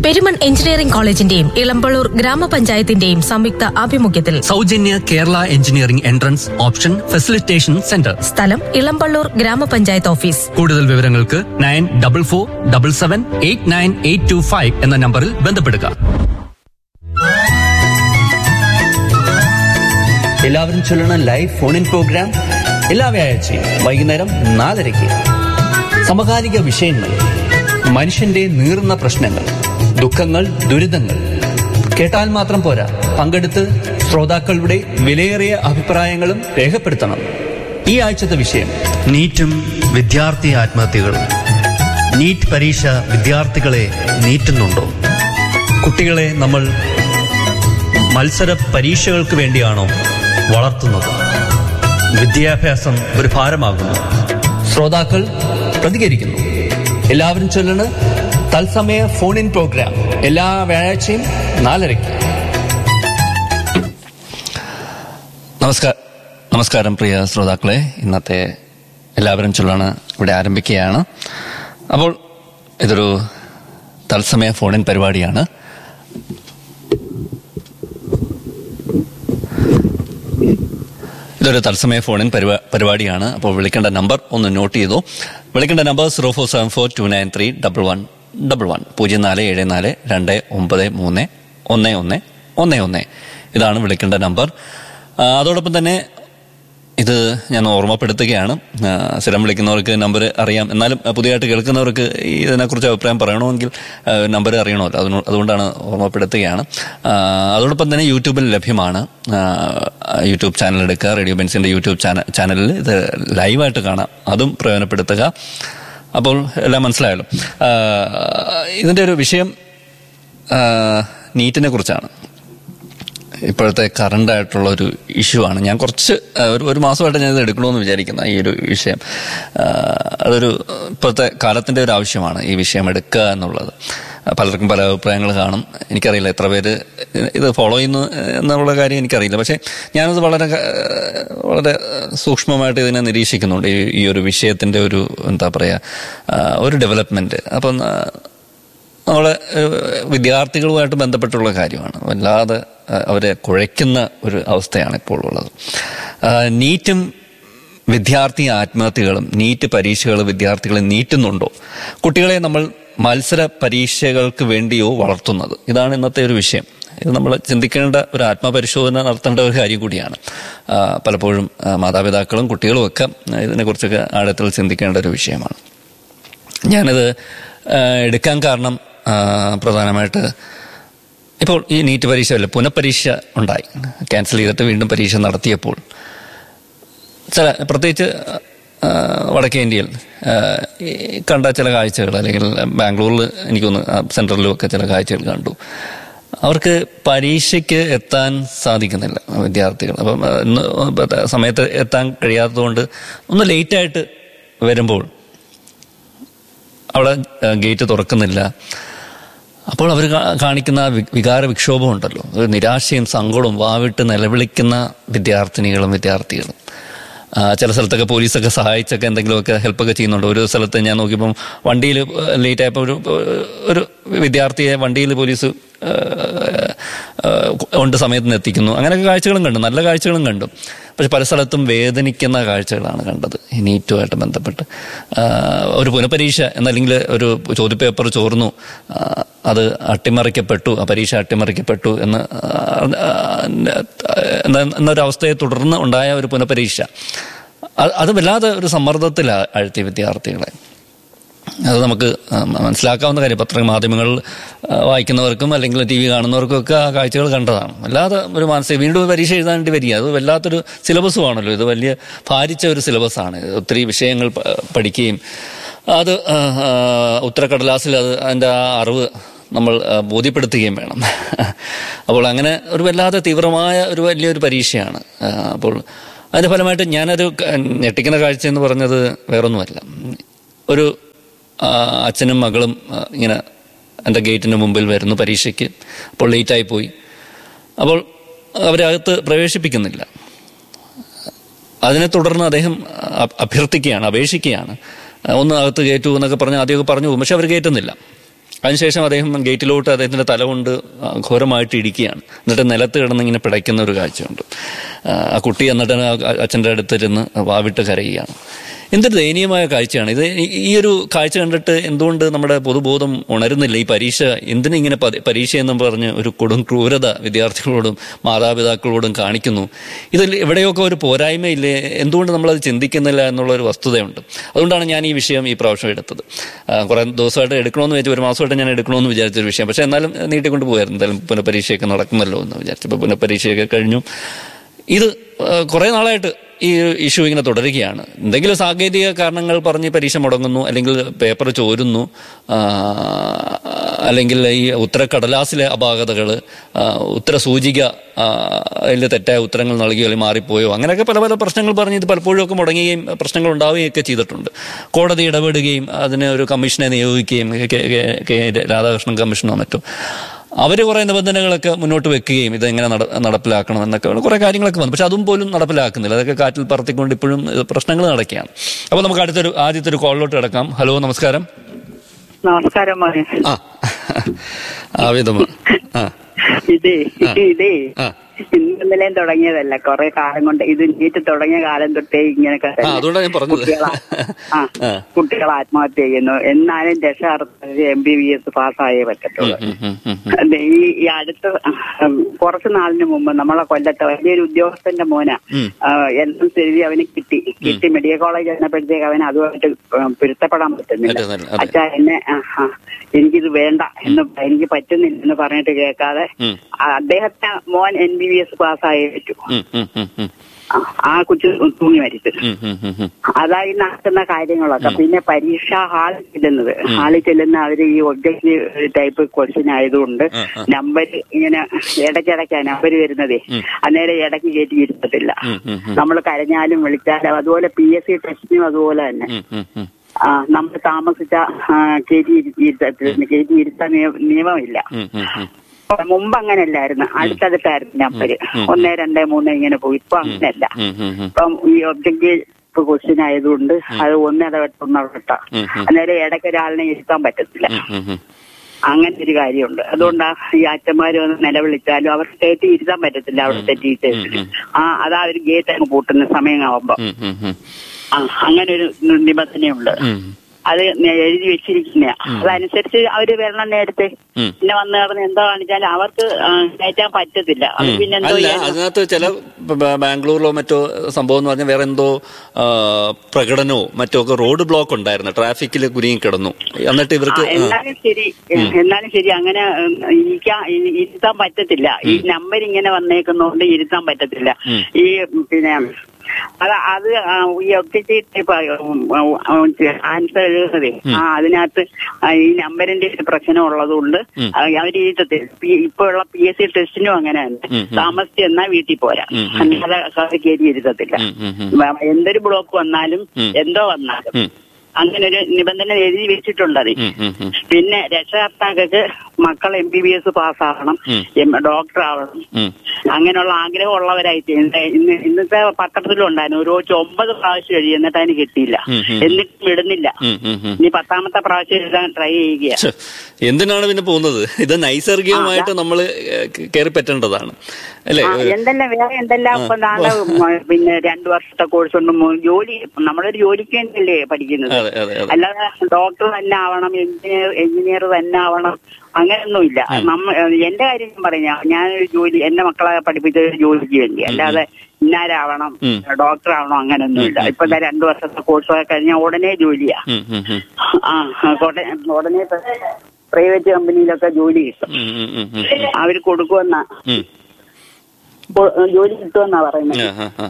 Perumon engineering കോളേജിന്റെയും Elampalloor ഗ്രാമപഞ്ചായത്തിന്റെയും സംയുക്ത ആഭിമുഖ്യത്തിൽ സൗജന്യ Kerala engineering entrance option facilitation centre. സ്ഥലം ഇളമ്പള്ളൂർ ഗ്രാമപഞ്ചായത്ത് ഓഫീസ്. കൂടുതൽ വിവരങ്ങൾക്ക് 9447789825 എന്ന നമ്പറിൽ ബന്ധപ്പെടുക. എല്ലാവരും ചൊല്ലണ ലൈവ് ഫോൺ ഇൻ പ്രോഗ്രാം എല്ലാ വ്യാഴാഴ്ചയും വൈകുന്നേരം 4:30. സമകാലിക വിഷയങ്ങൾ, മനുഷ്യന്റെ നീറുന്ന പ്രശ്നങ്ങൾ, ദുഃഖങ്ങൾ, ദുരിതങ്ങൾ. കേട്ടാൽ മാത്രം പോരാ, പങ്കെടുത്ത് ശ്രോതാക്കളുടെ വിലയേറിയ അഭിപ്രായങ്ങളും രേഖപ്പെടുത്തണം. ഈ ആഴ്ചത്തെ വിഷയം നീറ്റും വിദ്യാർത്ഥി ആത്മഹത്യകളും. നീറ്റ് പരീക്ഷ വിദ്യാർത്ഥികളെ നീറ്റുന്നുണ്ടോ? കുട്ടികളെ നമ്മൾ മത്സര പരീക്ഷകൾക്ക് വേണ്ടിയാണോ വളർത്തുന്നത്? വിദ്യാഭ്യാസം ഒരു ഭാരമാകുന്നു. ശ്രോതാക്കൾ പ്രതികരിക്കുന്നു. എല്ലാവരും ചൊല്ലണ് തത്സമയ ഫോൺ ഇൻ പ്രോഗ്രാം എല്ലാ വ്യാഴാഴ്ചയും 4:30. നമസ്കാരം പ്രിയ ശ്രോതാക്കളെ. ഇന്നത്തെ എല്ലാവരും ചൊല്ലാണ് ഇവിടെ ആരംഭിക്കുകയാണ്. അപ്പോൾ ഇതൊരു തത്സമയ ഫോൺ ഇൻ പരിപാടിയാണ്. ഇതൊരു തത്സമയ ഫോൺ ഇൻ പരിപാടിയാണ്. അപ്പോൾ വിളിക്കേണ്ട നമ്പർ ഒന്ന് നോട്ട് ചെയ്തു. വിളിക്കേണ്ട നമ്പർ 0474293111 0474293111. ഇതാണ് വിളിക്കേണ്ട നമ്പർ. അതോടൊപ്പം തന്നെ ഇത് ഞാൻ ഓർമ്മപ്പെടുത്തുകയാണ്. സ്ഥിരം വിളിക്കുന്നവർക്ക് നമ്പർ അറിയാം, എന്നാലും പുതിയതായിട്ട് കേൾക്കുന്നവർക്ക് ഇതിനെക്കുറിച്ച് അഭിപ്രായം പറയണമെങ്കിൽ നമ്പർ അറിയണമല്ലോ, അതുകൊണ്ടാണ് ഓർമ്മപ്പെടുത്തുകയാണ്. അതോടൊപ്പം തന്നെ യൂട്യൂബിൽ ലഭ്യമാണ്. യൂട്യൂബ് ചാനൽ എടുക്കുക, റേഡിയോ ബെൻസിന്റെ യൂട്യൂബ് ചാനലിൽ ഇത് ലൈവായിട്ട് കാണാം, അതും പ്രയോജനപ്പെടുത്തുക. അപ്പോൾ എല്ലാം മനസ്സിലായല്ലോ. ഇതിൻ്റെ ഒരു വിഷയം നീറ്റിനെ കുറിച്ചാണ്. ഇപ്പോഴത്തെ കറണ്ടായിട്ടുള്ള ഒരു ഇഷ്യൂ ആണ്. ഞാൻ കുറച്ച് ഒരു മാസമായിട്ട് ഞാനിത് എടുക്കണമെന്ന് വിചാരിക്കുന്ന ഈ ഒരു വിഷയം. അതൊരു ഇപ്പോഴത്തെ കാലത്തിൻ്റെ ഒരു ആവശ്യമാണ് ഈ വിഷയം എടുക്കുക എന്നുള്ളത്. പലർക്കും പല അഭിപ്രായങ്ങൾ കാണും. എനിക്കറിയില്ല എത്ര പേര് ഇത് ഫോളോ ചെയ്യുന്നു എന്നുള്ള കാര്യം എനിക്കറിയില്ല. പക്ഷേ ഞാനത് വളരെ വളരെ സൂക്ഷ്മമായിട്ട് ഇതിനെ നിരീക്ഷിക്കുന്നുണ്ട്, ഈ ഒരു വിഷയത്തിൻ്റെ ഒരു എന്താ പറയുക ഒരു ഡെവലപ്മെൻറ്റ്. അപ്പം നമ്മളെ വിദ്യാർത്ഥികളുമായിട്ട് ബന്ധപ്പെട്ടുള്ള കാര്യമാണ്. വല്ലാതെ അവരെ കുഴയ്ക്കുന്ന ഒരു അവസ്ഥയാണ് ഇപ്പോൾ ഉള്ളത്. നീറ്റും വിദ്യാർത്ഥി ആത്മഹത്യകളും, നീറ്റ് പരീക്ഷകൾ വിദ്യാർത്ഥികളെ നീട്ടുന്നുണ്ടോ? കുട്ടികളെ നമ്മൾ മത്സര പരീക്ഷകൾക്ക് വേണ്ടിയോ വളർത്തുന്നത്? ഇതാണ് ഇന്നത്തെ ഒരു വിഷയം. ഇത് നമ്മൾ ചിന്തിക്കേണ്ട ഒരു ആത്മപരിശോധന നടത്തേണ്ട ഒരു കാര്യം കൂടിയാണ്. പലപ്പോഴും മാതാപിതാക്കളും കുട്ടികളും ഒക്കെ ഇതിനെക്കുറിച്ചൊക്കെ ആഴത്തിൽ ചിന്തിക്കേണ്ട ഒരു വിഷയമാണ്. ഞാനിത് എടുക്കാൻ കാരണം പ്രധാനമായിട്ട് ഇപ്പോൾ ഈ നീറ്റ് പരീക്ഷയല്ല, പുനഃപരീക്ഷ ഉണ്ടായി. ക്യാൻസൽ ചെയ്തിട്ട് വീണ്ടും പരീക്ഷ നടത്തിയപ്പോൾ പ്രത്യേകിച്ച് വടക്കേ ഇന്ത്യയിൽ കണ്ട ചില കാഴ്ചകൾ, അല്ലെങ്കിൽ ബാംഗ്ലൂരിൽ എനിക്കൊന്ന് സെൻട്രലിലുമൊക്കെ ചില കാഴ്ചകൾ കണ്ടു. അവർക്ക് പരീക്ഷയ്ക്ക് എത്താൻ സാധിക്കുന്നില്ല വിദ്യാർത്ഥികൾ. അപ്പം സമയത്ത് എത്താൻ കഴിയാത്തതുകൊണ്ട് ഒന്ന് ലേറ്റായിട്ട് വരുമ്പോൾ അവിടെ ഗേറ്റ് തുറക്കുന്നില്ല. അപ്പോൾ അവർ കാണിക്കുന്ന വികാര വിക്ഷോഭം ഉണ്ടല്ലോ, ഒരു നിരാശയും സങ്കടവും വാവിട്ട് നിലവിളിക്കുന്ന വിദ്യാർത്ഥിനികളും വിദ്യാർത്ഥികളും. ചില സ്ഥലത്തൊക്കെ പോലീസൊക്കെ സഹായിച്ചൊക്കെ എന്തെങ്കിലുമൊക്കെ ഹെൽപ്പൊക്കെ ചെയ്യുന്നുണ്ട്. ഒരു സ്ഥലത്ത് ഞാൻ നോക്കിയപ്പം വണ്ടിയിൽ ലേറ്റ് ആയപ്പോൾ ഒരു വിദ്യാർത്ഥിയെ വണ്ടിയിൽ പോലീസ് കൊണ്ട് സമയത്തിന് എത്തിക്കുന്നു. അങ്ങനെയൊക്കെ കാഴ്ചകളും കണ്ടു, നല്ല കാഴ്ചകളും കണ്ടു. പക്ഷെ പല സ്ഥലത്തും വേദനിക്കുന്ന കാഴ്ചകളാണ് കണ്ടത് ഈ നീറ്റുമായിട്ട് ബന്ധപ്പെട്ട്. ഒരു പുനഃപരീക്ഷ എന്നല്ലെങ്കിൽ ഒരു ചോദ്യപേപ്പർ ചോർന്നു, അത് അട്ടിമറിക്കപ്പെട്ടു, ആ പരീക്ഷ അട്ടിമറിക്കപ്പെട്ടു എന്നൊരവസ്ഥയെ തുടർന്ന് ഉണ്ടായ ഒരു പുനഃപരീക്ഷ, അത് വല്ലാതെ ഒരു സമ്മർദ്ദത്തിൽ ആഴ്ത്തിയ വിദ്യാർത്ഥികളെ. അത് നമുക്ക് മനസ്സിലാക്കാവുന്ന കാര്യം. മാധ്യമങ്ങൾ വായിക്കുന്നവർക്കും അല്ലെങ്കിൽ TV കാണുന്നവർക്കും ഒക്കെ ആ കാഴ്ചകൾ കണ്ടതാണ്. വല്ലാതെ ഒരു വീണ്ടും പരീക്ഷ എഴുതാൻ വരിക, അത് വല്ലാത്തൊരു സിലബസുമാണല്ലോ. ഇത് വലിയ ഭാരിച്ച ഒരു സിലബസാണ്. ഒത്തിരി വിഷയങ്ങൾ പഠിക്കുകയും അത് ഉത്തരക്കടലാസിൽ അതിൻ്റെ ആ അറിവ് നമ്മൾ ബോധ്യപ്പെടുത്തുകയും വേണം. അപ്പോൾ അങ്ങനെ ഒരു വല്ലാതെ തീവ്രമായ ഒരു വലിയൊരു പരീക്ഷയാണ്. അപ്പോൾ അതിൻ്റെ ഫലമായിട്ട് ഞാനൊരു ഞെട്ടിക്കുന്ന കാഴ്ച എന്ന് പറഞ്ഞത് വേറൊന്നുമല്ല. ഒരു അച്ഛനും മകളും ഇങ്ങനെ എൻ്റെ ഗേറ്റിന് മുമ്പിൽ വരുന്നു പരീക്ഷയ്ക്ക്. അപ്പോൾ ലേറ്റായി പോയി. അപ്പോൾ അവരെ അകത്ത് പ്രവേശിപ്പിക്കുന്നില്ല. അതിനെ തുടർന്ന് അദ്ദേഹം അഭ്യർത്ഥിക്കുകയാണ്, അപേക്ഷിക്കുകയാണ്, ഒന്ന് അകത്ത് കയറ്റൂ എന്നൊക്കെ പറഞ്ഞ് ആദ്യമൊക്കെ പറഞ്ഞു പോകും. പക്ഷെ അവർ കയറ്റുന്നില്ല. അതിനുശേഷം അദ്ദേഹം ഗേറ്റിലോട്ട് അദ്ദേഹത്തിന്റെ തല കൊണ്ട് ഘോരമായിട്ട് ഇടിക്കുകയാണ്. എന്നിട്ട് നിലത്ത് കിടന്ന് ഇങ്ങനെ പിടയ്ക്കുന്ന ഒരു കാഴ്ചയുണ്ട്. ആ കുട്ടി എന്നിട്ട് അച്ഛൻ്റെ അടുത്തിരുന്ന് വാവിട്ട് കരയുകയാണ്. എന്തൊരു ദയനീയമായ കാഴ്ചയാണ് ഇത്. ഈ ഒരു കാഴ്ച കണ്ടിട്ട് എന്തുകൊണ്ട് നമ്മുടെ പൊതുബോധം ഉണരുന്നില്ല? ഈ പരീക്ഷ എന്തിനിങ്ങനെ പരീക്ഷയെന്നും പറഞ്ഞ് ഒരു കൊടും ക്രൂരത വിദ്യാർത്ഥികളോടും മാതാപിതാക്കളോടും കാണിക്കുന്നു. ഇതിൽ എവിടെയൊക്കെ ഒരു പോരായ്മയില്ലേ? എന്തുകൊണ്ട് നമ്മളത് ചിന്തിക്കുന്നില്ല എന്നുള്ളൊരു വസ്തുതയുണ്ട്. അതുകൊണ്ടാണ് ഞാൻ ഈ വിഷയം ഈ പ്രാവശ്യം എടുത്തത്. കുറേ ദിവസമായിട്ട് എടുക്കണമെന്ന് വിചാരിച്ചു, ഒരു മാസമായിട്ട് ഞാൻ എടുക്കണമെന്ന് വിചാരിച്ചൊരു വിഷയം. പക്ഷേ എന്നാലും നീട്ടിക്കൊണ്ട് പോയായിരുന്നു. എന്തായാലും പുനഃപരീക്ഷയൊക്കെ നടക്കുന്നല്ലോ എന്ന് വിചാരിച്ചപ്പോൾ പുനഃപരീക്ഷയൊക്കെ കഴിഞ്ഞു. ഇത് കുറേ നാളായിട്ട് ഈ ഇഷ്യൂ ഇങ്ങനെ തുടരുകയാണ്. എന്തെങ്കിലും സാങ്കേതിക കാരണങ്ങൾ പറഞ്ഞ് പരീക്ഷ മുടങ്ങുന്നു, അല്ലെങ്കിൽ പേപ്പർ ചോരുന്നു, അല്ലെങ്കിൽ ഈ ഉത്തരക്കടലാസിലെ അപാകതകൾ, ഉത്തരസൂചിക അതിൽ തെറ്റായ ഉത്തരങ്ങൾ നൽകിയോ അല്ലെങ്കിൽ മാറിപ്പോയോ, അങ്ങനെയൊക്കെ പല പല പ്രശ്നങ്ങൾ പറഞ്ഞ് ഇത് പലപ്പോഴും ഒക്കെ മുടങ്ങുകയും പ്രശ്നങ്ങൾ ഉണ്ടാവുകയൊക്കെ ചെയ്തിട്ടുണ്ട്. കോടതി ഇടപെടുകയും അതിന് ഒരു കമ്മീഷനെ നിയോഗിക്കുകയും കെ രാധാകൃഷ്ണൻ കമ്മീഷനോ മറ്റോ അവർ കുറേ നിബന്ധനകളൊക്കെ മുന്നോട്ട് വെക്കുകയും ഇതെങ്ങനെ നടപ്പിലാക്കണം എന്നൊക്കെ കുറേ കാര്യങ്ങളൊക്കെ വന്നു. പക്ഷെ അതും പോലും നടപ്പിലാക്കുന്നില്ല. അതൊക്കെ കാറ്റിൽ പറത്തിക്കൊണ്ട് ഇപ്പോഴും പ്രശ്നങ്ങൾ നടക്കുകയാണ്. അപ്പോൾ നമുക്ക് ആദ്യത്തെ ഒരു കോളിലോട്ട് കിടക്കാം. ഹലോ, നമസ്കാരം. നമസ്കാരം മോനെ. ഇതേ ഇന്നലെയും തുടങ്ങിയതല്ല, കുറെ കാലം കൊണ്ട്. ഇത് നീറ്റ് തുടങ്ങിയ കാലം തൊട്ടേ ഇങ്ങനെ കുട്ടികൾ ആത്മഹത്യ ചെയ്യുന്നു. എന്നാലും രക്ഷാർത്ഥത്തിൽ MBBS പാസ്സായേ പറ്റത്തുള്ളൂ. ഈ അടുത്ത കുറച്ചു നാളിന് മുമ്പ് നമ്മളെ കൊല്ലത്തെ വലിയൊരു ഉദ്യോഗസ്ഥന്റെ മോന എല്ലാം ശരി അവന് കിട്ടി മെഡിക്കൽ കോളേജ് ചെന്നപ്പോഴത്തേക്ക് അവന് അതുമായിട്ട് പൊരുത്തപ്പെടാൻ പറ്റുന്നില്ല. അച്ഛാ എനിക്കിത് വേണ്ട എനിക്ക് പറ്റുന്നില്ല എന്ന് പറഞ്ഞിട്ട് കേൾക്കാതെ അദ്ദേഹത്തെ മോൻ MBBS പാസ്സായേ പറ്റൂ. ആ കൊച്ചു തൂങ്ങി മരിച്ചു. അതായി നടക്കുന്ന കാര്യങ്ങളൊക്കെ. പിന്നെ പരീക്ഷാ ഹാളിൽ ചെല്ലുന്ന അവര് ഈ ഒബ്ജക്റ്റീവ് ടൈപ്പ് ക്വസ്റ്റ്യൻ ആയതുകൊണ്ട് നമ്പർ ഇങ്ങനെ ഇടയ്ക്കിടയ്ക്കാ നമ്പർ വരുന്നതേ. അന്നേരം ഇടയ്ക്ക് കയറ്റി ഇരുത്തത്തില്ല. നമ്മൾ കരഞ്ഞാലും വിളിച്ചാലും. അതുപോലെ PSC ടെസ്റ്റിനും അതുപോലെ തന്നെ നമ്മൾ താമസിച്ച കയറ്റി ഇരുത്താൻ നിയമമില്ല. മുമ്പ് അങ്ങനെയല്ലായിരുന്നു, അടുത്തടുത്തായിരുന്നു നമ്പര് 1, 2, 3 ഇങ്ങനെ പോയി. ഇപ്പൊ അങ്ങനെയല്ല. ഇപ്പം ഈ ഒബ്ജക്റ്റീവ് ക്വസ്റ്റ്യൻ ആയതുകൊണ്ട് അത് ഒന്നിടവിട്ട അന്നേരം ഇടയ്ക്ക് ഒരാളിനെ ഇരുത്താൻ പറ്റത്തില്ല. അങ്ങനെ ഒരു കാര്യമുണ്ട്. അതുകൊണ്ടാ ഈ അച്ഛന്മാര് വന്ന് നിലവിളിച്ചാലും അവർക്ക് കയറ്റി ഇരുത്താൻ പറ്റത്തില്ല അവിടുത്തെ ടീച്ചേഴ്സിന്. അതാ ഒരു ഗേറ്റ് അങ്ങ് പൂട്ടുന്ന സമയമാവുമ്പോ അങ്ങനെ ഒരു നിബന്ധനയുണ്ട്. അത് എഴുതി വെച്ചിരിക്കുന്ന അതനുസരിച്ച് അവര് വരണം നേരത്തെ. പിന്നെ വന്ന് കിടന്ന് എന്തോ കാണിച്ചാലും അവർക്ക് കയറ്റാൻ പറ്റത്തില്ല. പിന്നെ എന്തോ അതിനകത്ത് ചില ബാംഗ്ലൂരിലോ മറ്റോ സംഭവം എന്ന് പറഞ്ഞാൽ വേറെ എന്തോ പ്രകടനമോ മറ്റോ ഒക്കെ റോഡ് ബ്ലോക്ക് ഉണ്ടായിരുന്നു, ട്രാഫിക്കിൽ കുരുങ്ങി കിടന്നു. എന്നിട്ട് ഇവർക്ക് എന്നാലും ശരി അങ്ങനെ ഇരുത്താൻ പറ്റത്തില്ല. ഈ നമ്പർ ഇങ്ങനെ വന്നേക്കുന്നതുകൊണ്ട് ഇരുത്താൻ പറ്റത്തില്ല. ഈ പിന്നെ അത് ഈ ഒബ്ജക്റ്റീവ് ആൻസർ എഴുതുന്നതേ അതിനകത്ത് ഈ നമ്പറിന്റെ പ്രശ്നം ഉള്ളതുകൊണ്ട് അവർ ഇപ്പൊ ഉള്ള PSC ടെസ്റ്റിനും അങ്ങനെ തന്നെ താമസിച്ച് എന്നാ വീട്ടിൽ പോരാ, അല്ലാതെ കയറ്റി ഇരുത്തത്തില്ല. എന്തൊരു ബ്ലോക്ക് വന്നാലും എന്തോ വന്നാലും അങ്ങനെ ഒരു നിബന്ധന എഴുതി വെച്ചിട്ടുണ്ട്. പിന്നെ രക്ഷകർത്താക്കൾക്ക് മക്കൾ MBBS പാസ്സാകണം, ഡോക്ടർ ആവണം, അങ്ങനെയുള്ള ആഗ്രഹമുള്ളവരായിട്ട് ഇന്നത്തെ പത്രത്തിലുണ്ടായിരുന്നു ഒരു 9 പ്രാവശ്യം എഴുതി എന്നിട്ട് അതിന് കിട്ടിയില്ല. എന്നിട്ടും വിടുന്നില്ല. ഇനി 10ാമത്തെ പ്രാവശ്യം എഴുതാൻ ട്രൈ ചെയ്യുക. എന്തിനാണ് പിന്നെ പോകുന്നത്? ഇത് നൈസർഗികമായിട്ട് നമ്മൾ കയറി പറ്റേണ്ടതാണ് അല്ലേ? വേറെ എന്തെല്ലാം ഇപ്പൊ നാളെ പിന്നെ 2 വർഷത്തെ കോഴ്സ് കൊണ്ട് ജോലി നമ്മളൊരു ജോലിക്ക് വേണ്ടിയല്ലേ പഠിക്കുന്നത്. അല്ലാതെ ഡോക്ടർ തന്നെ ആവണം, എഞ്ചിനീയർ തന്നെ ആവണം അങ്ങനെയൊന്നുമില്ല. എന്റെ കാര്യം ഞാൻ പറയാം, ഞാനൊരു ജോലി എന്റെ മക്കളെ പഠിപ്പിച്ച ജോലിക്ക് വേണ്ടി, അല്ലാതെ ഇന്നാരാവണം ഡോക്ടർ ആവണം അങ്ങനെയൊന്നുമില്ല. ഇപ്പൊ 2 വർഷത്തെ കോഴ്സൊക്കെ കഴിഞ്ഞാൽ ഉടനെ ജോലിയാ. ഉടനെ പ്രൈവറ്റ് കമ്പനിയിലൊക്കെ ജോലി കിട്ടും. അവര് കൊടുക്കുമെന്നാ ജോലി കിട്ടുമെന്നാ പറയുന്നത്.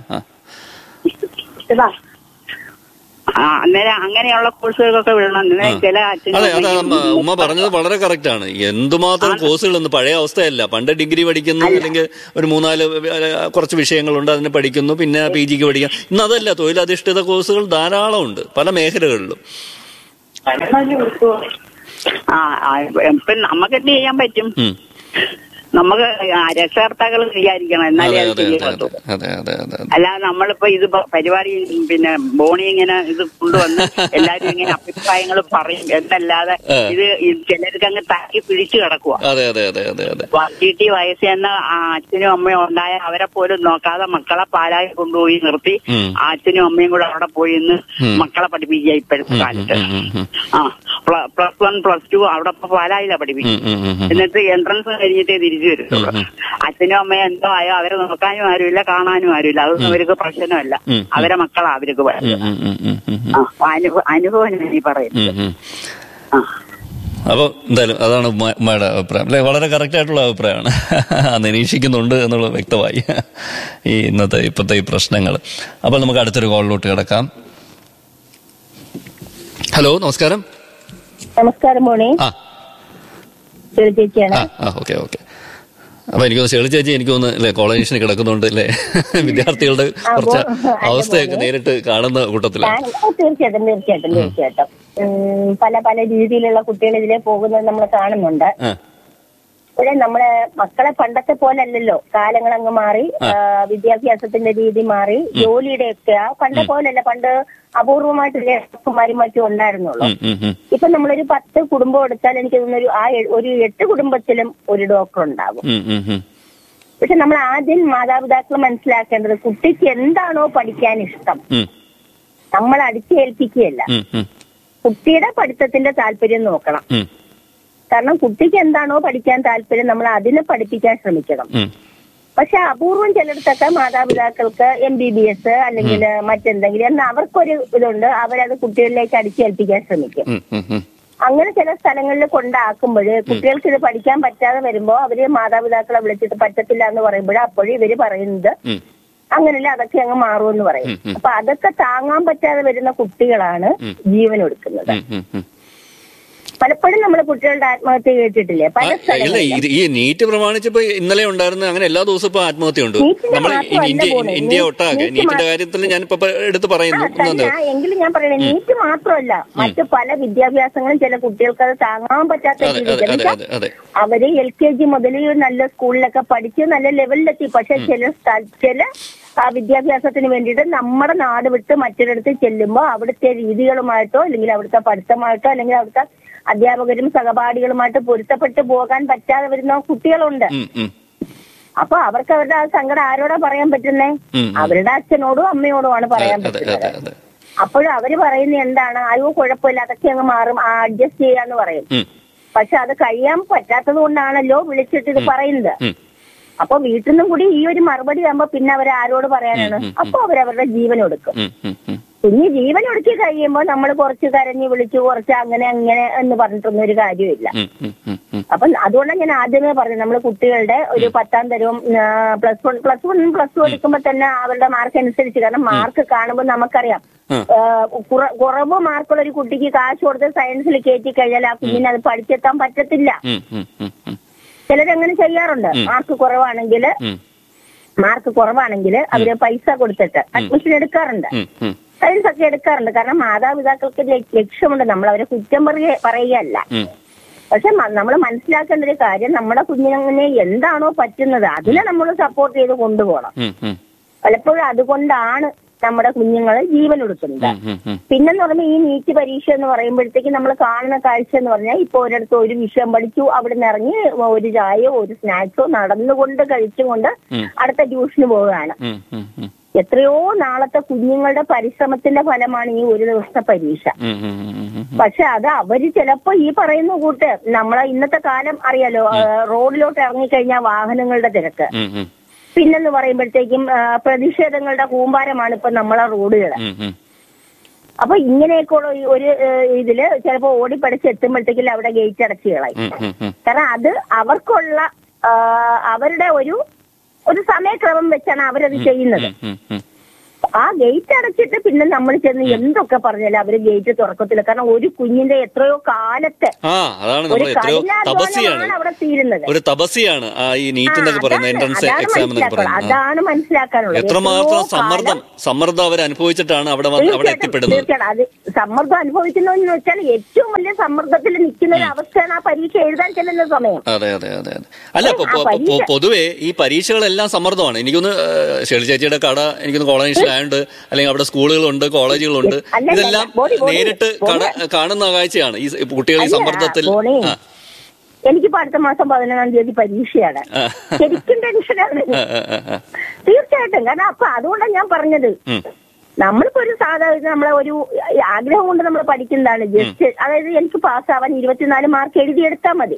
അന്നേരം അങ്ങനെയുള്ള കോഴ്സുകൾക്കൊക്കെ വിടണം. ചില ഉമ്മ പറഞ്ഞത് വളരെ കറക്റ്റ് ആണ്. എന്തുമാത്രം കോഴ്സുകളൊന്നും പഴയ അവസ്ഥയല്ല. പണ്ട് ഡിഗ്രി പഠിക്കുന്നു, അല്ലെങ്കിൽ ഒരു 3-4 കുറച്ച് വിഷയങ്ങളുണ്ട് അതിന് പഠിക്കുന്നു, പിന്നെ PGക്ക് പഠിക്കാം. ഇന്ന് അതല്ല, തൊഴിലധിഷ്ഠിത കോഴ്സുകൾ ധാരാളം ഉണ്ട് പല മേഖലകളിലും. ഇപ്പൊ നമുക്ക് എന്ത് ചെയ്യാൻ പറ്റും? നമുക്ക് രക്ഷകർത്താക്കൾ വിചാരിക്കണം, എന്നാലേ അത് ശരിയാകത്തു. അല്ലാതെ നമ്മളിപ്പോ ഇത് പരിപാടി പിന്നെ ബോണി ഇങ്ങനെ ഇത് കൊണ്ടുവന്ന് എല്ലാരും ഇങ്ങനെ അഭിപ്രായങ്ങൾ പറയും എന്നല്ലാതെ ഇത് ചിലർക്ക് അങ്ങ് താക്കി പിടിച്ചു കിടക്കുക. വീട്ടിൽ വയസ്സ് ചെന്ന അച്ഛനും അമ്മയും ഉണ്ടായ അവരെ പോലും നോക്കാതെ മക്കളെ പാലായി കൊണ്ടുപോയി നിർത്തി അച്ഛനും അമ്മയും കൂടെ അവിടെ പോയി ഇന്ന് മക്കളെ പഠിപ്പിക്കുക ഇപ്പോഴത്തെ കാലത്ത്. +1 +2 അവിടെ പാലായില്ല പഠിപ്പിക്കും. എന്നിട്ട് എൻട്രൻസ് കഴിഞ്ഞിട്ടേ തിരിച്ചു വരത്തുള്ളൂ. അച്ഛനും അമ്മയും എന്തോ ആയോ അവരെ നോക്കാനും ആരുമില്ല, കാണാനും ആരുമില്ല. അതൊന്നും അവർക്ക് പ്രശ്നമല്ല. അവരെ മക്കളാ അവർക്ക് അനുഭവം ഞാൻ പറയുന്നത്. അപ്പോൾ എന്തായാലും അതാണ് ഉമ്മയുടെ അഭിപ്രായം അല്ലെ? വളരെ കറക്റ്റ് ആയിട്ടുള്ള അഭിപ്രായമാണ്. നിരീക്ഷിക്കുന്നുണ്ട് എന്നുള്ളത് വ്യക്തമായി ഈ ഇപ്പോഴത്തെ ഈ പ്രശ്നങ്ങൾ. അപ്പോൾ നമുക്ക് അടുത്തൊരു കോളിലോട്ട് കിടക്കാം. ഹലോ, നമസ്കാരം. നമസ്കാരം മോണി. ചേച്ചിയാണ്. ഓക്കെ. അപ്പൊ എനിക്ക് ഷേളി ചേച്ചി എനിക്ക് തോന്നുന്നു അല്ലെ കോളേജിന് കിടക്കുന്നുണ്ട് അല്ലെ, വിദ്യാർത്ഥികളുടെ കുറച്ച് അവസ്ഥയൊക്കെ നേരിട്ട് കാണുന്ന കൂട്ടത്തിലാണ്. തീർച്ചയായിട്ടും പല പല രീതിയിലുള്ള കുട്ടികൾ ഇതിലെ പോകുന്നത് നമ്മൾ കാണുന്നുണ്ട്. ഇവിടെ നമ്മളെ മക്കളെ പണ്ടത്തെ പോലെ അല്ലല്ലോ, കാലങ്ങളങ്ങ് മാറി, വിദ്യാഭ്യാസത്തിന്റെ രീതി മാറി, ജോലിയുടെ ഒക്കെ പണ്ട പോലല്ല. പണ്ട് അപൂർവമായിട്ടല്ലേ ഡോക്ടർമാരും മറ്റും ഉണ്ടായിരുന്നുള്ളൂ. ഇപ്പൊ നമ്മളൊരു 10 കുടുംബം എടുത്താൽ എനിക്ക് തോന്നുന്നു ഒരു 8 കുടുംബത്തിലും ഒരു ഡോക്ടർ ഉണ്ടാകും. പക്ഷെ നമ്മൾ ആദ്യം മാതാപിതാക്കൾ മനസ്സിലാക്കേണ്ടത് കുട്ടിക്ക് എന്താണോ പഠിക്കാൻ ഇഷ്ടം നമ്മൾ അടിച്ചേൽപ്പിക്കുകയല്ല, കുട്ടിയുടെ പഠിത്തത്തിന്റെ താല്പര്യം നോക്കണം. കാരണം കുട്ടിക്ക് എന്താണോ പഠിക്കാൻ താല്പര്യം നമ്മൾ അതിനെ പഠിപ്പിക്കാൻ ശ്രമിക്കണം. പക്ഷെ അപൂർവം ചിലയിടത്തൊക്കെ മാതാപിതാക്കൾക്ക് MBBS അല്ലെങ്കിൽ മറ്റെന്തെങ്കിലും എന്ന് അവർക്കൊരു ഇതുണ്ട്, അവരത് കുട്ടികളിലേക്ക് അടിച്ചേൽപ്പിക്കാൻ ശ്രമിക്കും. അങ്ങനെ ചില സ്ഥലങ്ങളിൽ കൊണ്ടാക്കുമ്പോൾ കുട്ടികൾക്ക് ഇത് പഠിക്കാൻ പറ്റാതെ വരുമ്പോ അവര് മാതാപിതാക്കളെ വിളിച്ചിട്ട് പറ്റത്തില്ല എന്ന് പറയുമ്പോൾ അപ്പോഴും ഇവര് പറയുന്നത് അങ്ങനെയല്ല, അതൊക്കെ അങ്ങ് മാറുമെന്ന് പറയും. അപ്പൊ അതൊക്കെ താങ്ങാൻ പറ്റാതെ വരുന്ന കുട്ടികളാണ് ജീവൻ ഒടുക്കുന്നത്. പലപ്പോഴും നമ്മുടെ കുട്ടികളുടെ ആത്മഹത്യ കേട്ടിട്ടില്ലേ പല സ്ഥലങ്ങളിലും. ഈ നീറ്റ് പ്രമാണിച്ചപ്പോ ഇന്നലെ ഉണ്ടായിരുന്ന അങ്ങനെ എല്ലാ ദിവസവും ഇപ്പൊ ആത്മഹത്യ ഉണ്ട്. ഇന്ത്യ ഒട്ടാകെ നീറ്റിന്റെ കാര്യത്തിൽ ഞാനിപ്പോ എടുത്ത് പറയുന്നു. എങ്കിലും ഞാൻ പറയണേ, നീറ്റ് മാത്രമല്ല മറ്റു പല വിദ്യാഭ്യാസങ്ങളും ചില കുട്ടികൾക്ക് അത് താങ്ങാൻ പറ്റാത്ത രീതിയിൽ അവര് LKG മുതൽ നല്ല സ്കൂളിലൊക്കെ പഠിച്ച് നല്ല ലെവലിലെത്തി. പക്ഷെ ചില ആ വിദ്യാഭ്യാസത്തിന് വേണ്ടിയിട്ട് നമ്മുടെ നാട് വിട്ട് മറ്റൊരിടത്ത് ചെല്ലുമ്പോൾ അവിടുത്തെ രീതികളുമായിട്ടോ അല്ലെങ്കിൽ അവിടുത്തെ പഠിത്തമായിട്ടോ അല്ലെങ്കിൽ അവിടുത്തെ അധ്യാപകരും സഹപാഠികളുമായിട്ട് പൊരുത്തപ്പെട്ടു പോകാൻ പറ്റാതെ വരുന്ന കുട്ടികളുണ്ട്. അപ്പൊ അവർക്ക് അവരുടെ ആ സങ്കടം ആരോടാ പറയാൻ പറ്റുന്നേ? അവരുടെ അച്ഛനോടും അമ്മയോടുമാണ് പറയാൻ പറ്റുന്നത്. അപ്പോഴും അവര് പറയുന്നത് എന്താണ്, അയ്യോ കുഴപ്പമില്ല അതൊക്കെ അങ്ങ് മാറും, അഡ്ജസ്റ്റ് ചെയ്യാന്ന് പറയും. പക്ഷെ അത് കഴിയാൻ പറ്റാത്തത് കൊണ്ടാണല്ലോ വിളിച്ചിട്ട് ഇത് പറയുന്നത്. അപ്പൊ വീട്ടിൽ നിന്നും കൂടി ഈ ഒരു മറുപടി ആകുമ്പോ പിന്നെ അവർ ആരോട് പറയാനാണ്? അപ്പൊ അവരവരുടെ ജീവൻ ഒടുക്കും. കുഞ്ഞ് ജീവൻ ഒടുക്കി കഴിയുമ്പോൾ നമ്മൾ കുറച്ച് കരഞ്ഞു വിളിച്ചു കുറച്ച് അങ്ങനെ എന്ന് പറഞ്ഞിട്ടൊന്നും ഒരു കാര്യമില്ല. അപ്പൊ അതുകൊണ്ടാണ് ഞാൻ ആദ്യമേ പറഞ്ഞത്, നമ്മൾ കുട്ടികളുടെ ഒരു 10ാം തരവും +1 എടുക്കുമ്പോ തന്നെ അവരുടെ മാർക്ക് അനുസരിച്ച്, കാരണം മാർക്ക് കാണുമ്പോൾ നമുക്കറിയാം കുറവ് മാർക്കുള്ള ഒരു കുട്ടിക്ക് കാശ് കൊടുത്ത് സയൻസിൽ കയറ്റി കഴിഞ്ഞാൽ ആ കുഞ്ഞിന് അത് പഠിച്ചെത്താൻ പറ്റത്തില്ല. ചിലരങ്ങനെ ചെയ്യാറുണ്ട്. മാർക്ക് കുറവാണെങ്കിൽ അവര് പൈസ കൊടുത്തിട്ട് അഡ്മിഷൻ എടുക്കാറുണ്ട്, സയൻസ് ഒക്കെ എടുക്കാറുണ്ട്. കാരണം മാതാപിതാക്കൾക്ക് ലക്ഷ്യമുണ്ട്, നമ്മൾ അവരെ കുറ്റം പറയുകയല്ല. പക്ഷെ നമ്മൾ മനസ്സിലാക്കേണ്ട ഒരു കാര്യം, നമ്മുടെ കുഞ്ഞിനെ എന്താണോ പറ്റുന്നത് അതിനെ നമ്മൾ സപ്പോർട്ട് ചെയ്ത് കൊണ്ടുപോകണം. പലപ്പോഴും അതുകൊണ്ടാണ് നമ്മുടെ കുഞ്ഞുങ്ങൾ ജീവൻ ഒടുക്കുന്നത്. പിന്നെന്ന് പറയുമ്പോൾ ഈ നീറ്റ് പരീക്ഷ എന്ന് പറയുമ്പോഴത്തേക്ക് നമ്മൾ കാണുന്ന കാഴ്ച എന്ന് പറഞ്ഞാൽ ഇപ്പൊ ഒരിടത്ത് ഒരു വിഷയം പഠിച്ചു, അവിടെ നിന്ന് ഇറങ്ങി ഒരു ചായയോ ഒരു സ്നാക്സോ നടന്നുകൊണ്ട് കഴിച്ചുകൊണ്ട് അടുത്ത ട്യൂഷന് പോവുകയാണ്. എത്രയോ നാളത്തെ കുഞ്ഞുങ്ങളുടെ പരിശ്രമത്തിന്റെ ഫലമാണ് ഈ ഒരു ദിവസത്തെ പരീക്ഷ. പക്ഷെ അത് അവര് ചിലപ്പോ ഈ പറയുന്ന കൂട്ട് നമ്മളെ ഇന്നത്തെ കാലം അറിയാലോ, റോഡിലോട്ട് ഇറങ്ങിക്കഴിഞ്ഞാൽ വാഹനങ്ങളുടെ തിരക്ക്, പിന്നെന്ന് പറയുമ്പോഴത്തേക്കും പ്രതിഷേധങ്ങളുടെ കൂമ്പാരമാണ് ഇപ്പൊ നമ്മളെ റോഡുകള്. അപ്പൊ ഇങ്ങനെയൊക്കെയുള്ള ഒരു ഇതില് ചിലപ്പോ ഓടിപ്പടിച്ച് എത്തുമ്പോഴത്തേക്കും അവിടെ ഗേറ്റ് അടച്ചു കളയും. കാരണം അത് അവർക്കുള്ള അവരുടെ ഒരു സമയക്രമം വെച്ചാണ് അവരത് ചെയ്യുന്നത്. ആ ഗേറ്റ് അടച്ചിട്ട് പിന്നെ നമ്മൾ ചെന്ന് എന്തൊക്കെ പറഞ്ഞാലും അവര് ഗേറ്റ് തുറക്കത്തില്ല. കാരണം ഒരു കുഞ്ഞിന്റെ എത്രയോ കാലത്തെ ഒരു കഠിനാധ്വാനമാണ് അവിടെ തീരുന്നത്. ഒരു തപസ്യാണ് ഈ നീറ്റ് എന്നൊക്കെ പറയുന്നത്, എൻട്രൻസ് എക്സാം എന്നൊക്കെ പറയുന്നത്. അതാണ് മനസ്സിലാക്കാനുള്ളത്. എത്രമാത്രം സമ്മർദ്ദം അവർ അനുഭവിച്ചിട്ടാണ് അവിടെ എത്തിപ്പെടുന്നത്. തീർച്ചയായിട്ടും അത് സമ്മർദ്ദം അനുഭവിക്കുന്നതെന്ന് വെച്ചാൽ ഏറ്റവും വലിയ സമ്മർദ്ദത്തിൽ നിൽക്കുന്ന ഒരു അവസ്ഥയാണ് ആ പരീക്ഷ എഴുതാൻ ചെല്ലുന്ന സമയം. അതെ അതെ അതെ അതെ. അല്ല, പൊതുവെ ഈ പരീക്ഷകളെല്ലാം സമ്മർദ്ദമാണ്. എനിക്കൊന്ന് ഷെളി ചേച്ചിയുടെ കട എനിക്കൊന്ന് കോളേജിലായുണ്ട്, അല്ലെങ്കിൽ അവിടെ സ്കൂളുകളുണ്ട്, കോളേജുകളുണ്ട്, ഇതെല്ലാം നേരിട്ട് കാണുന്ന കാഴ്ചയാണ് ഈ കുട്ടികൾ ഈ സമ്മർദ്ദത്തിൽ. എനിക്കിപ്പോ അടുത്ത മാസം 11-ാം തീയതി പരീക്ഷയാണ്. ശരിക്കും ടെൻഷനാണ് തീർച്ചയായിട്ടും. കാരണം അപ്പൊ അതുകൊണ്ടാണ് ഞാൻ പറഞ്ഞത്, നമ്മളിപ്പോ ഒരു സാധാരണ നമ്മളെ ഒരു ആഗ്രഹം കൊണ്ട് നമ്മൾ പഠിക്കുന്നതാണ്. ജസ്റ്റ് അതായത് എനിക്ക് പാസ്സാവാൻ 24 മാർക്ക് എഴുതിയെടുത്താൽ മതി.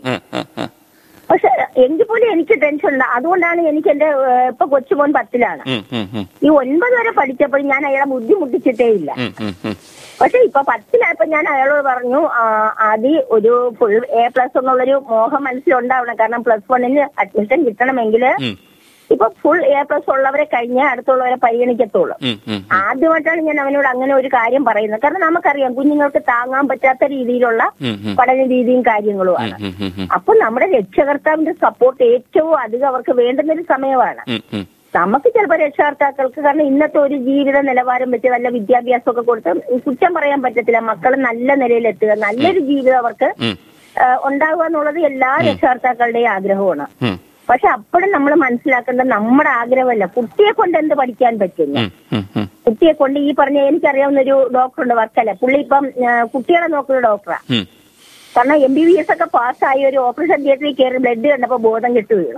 പക്ഷെ എങ്കിൽ പോലും എനിക്ക് ടെൻഷൻ ഉണ്ട്. അതുകൊണ്ടാണ് എനിക്ക് എന്റെ ഇപ്പൊ കൊച്ചുമോൻ 10ലാണ്. ഈ 9 വരെ പഠിച്ചപ്പോൾ ഞാൻ അയാളെ ബുദ്ധിമുട്ടിച്ചിട്ടേ ഇല്ല. പക്ഷെ ഇപ്പൊ 10ലായപ്പോ ഞാൻ അയാളോട് പറഞ്ഞു, ആദ്യം ഒരു ഫുൾ A+ എന്നുള്ളൊരു മോഹം മനസ്സിലുണ്ടാവണം. കാരണം +1 അഡ്മിഷൻ കിട്ടണമെങ്കിൽ ഇപ്പൊ ഫുൾ A+ ഉള്ളവരെ കഴിഞ്ഞ് അടുത്തുള്ളവരെ പരിഗണിക്കത്തുള്ളൂ. ആദ്യമായിട്ടാണ് ഞാൻ അവനോട് അങ്ങനെ ഒരു കാര്യം പറയുന്നത്. കാരണം നമുക്കറിയാം കുഞ്ഞുങ്ങൾക്ക് താങ്ങാൻ പറ്റാത്ത രീതിയിലുള്ള പഠന രീതിയും കാര്യങ്ങളുമാണ്. അപ്പൊ നമ്മുടെ രക്ഷകർത്താവിന്റെ സപ്പോർട്ട് ഏറ്റവും അധികം അവർക്ക് വേണ്ടുന്നൊരു സമയമാണ്. നമുക്ക് ചിലപ്പോൾ രക്ഷകർത്താക്കൾക്ക്, കാരണം ഇന്നത്തെ ഒരു ജീവിത നിലവാരം വെച്ച് നല്ല വിദ്യാഭ്യാസമൊക്കെ കൊടുത്ത് കുറ്റം പറയാൻ പറ്റത്തില്ല. മക്കൾ നല്ല നിലയിലെത്തുക, നല്ലൊരു ജീവിതം അവർക്ക് ഉണ്ടാവുക എന്നുള്ളത് എല്ലാ രക്ഷകർത്താക്കളുടെയും ആഗ്രഹമാണ്. പക്ഷെ അപ്പോഴും നമ്മൾ മനസ്സിലാക്കേണ്ടത് നമ്മുടെ ആഗ്രഹമല്ല, കുട്ടിയെ കൊണ്ട് എന്ത് പഠിക്കാൻ പറ്റുന്നു. കുട്ടിയെ കൊണ്ട് ഈ പറഞ്ഞ എനിക്കറിയാവുന്ന ഒരു ഡോക്ടറുണ്ട് വർക്കല. പുള്ളി ഇപ്പം കുട്ടികളെ നോക്കുന്ന ഡോക്ടറാ. കാരണം MBBS ഒക്കെ പാസ്സായി ഒരു ഓപ്പറേഷൻ തിയേറ്ററിൽ കയറി ബ്ലഡ് കണ്ടപ്പോ ബോധം കെട്ടു വീണു.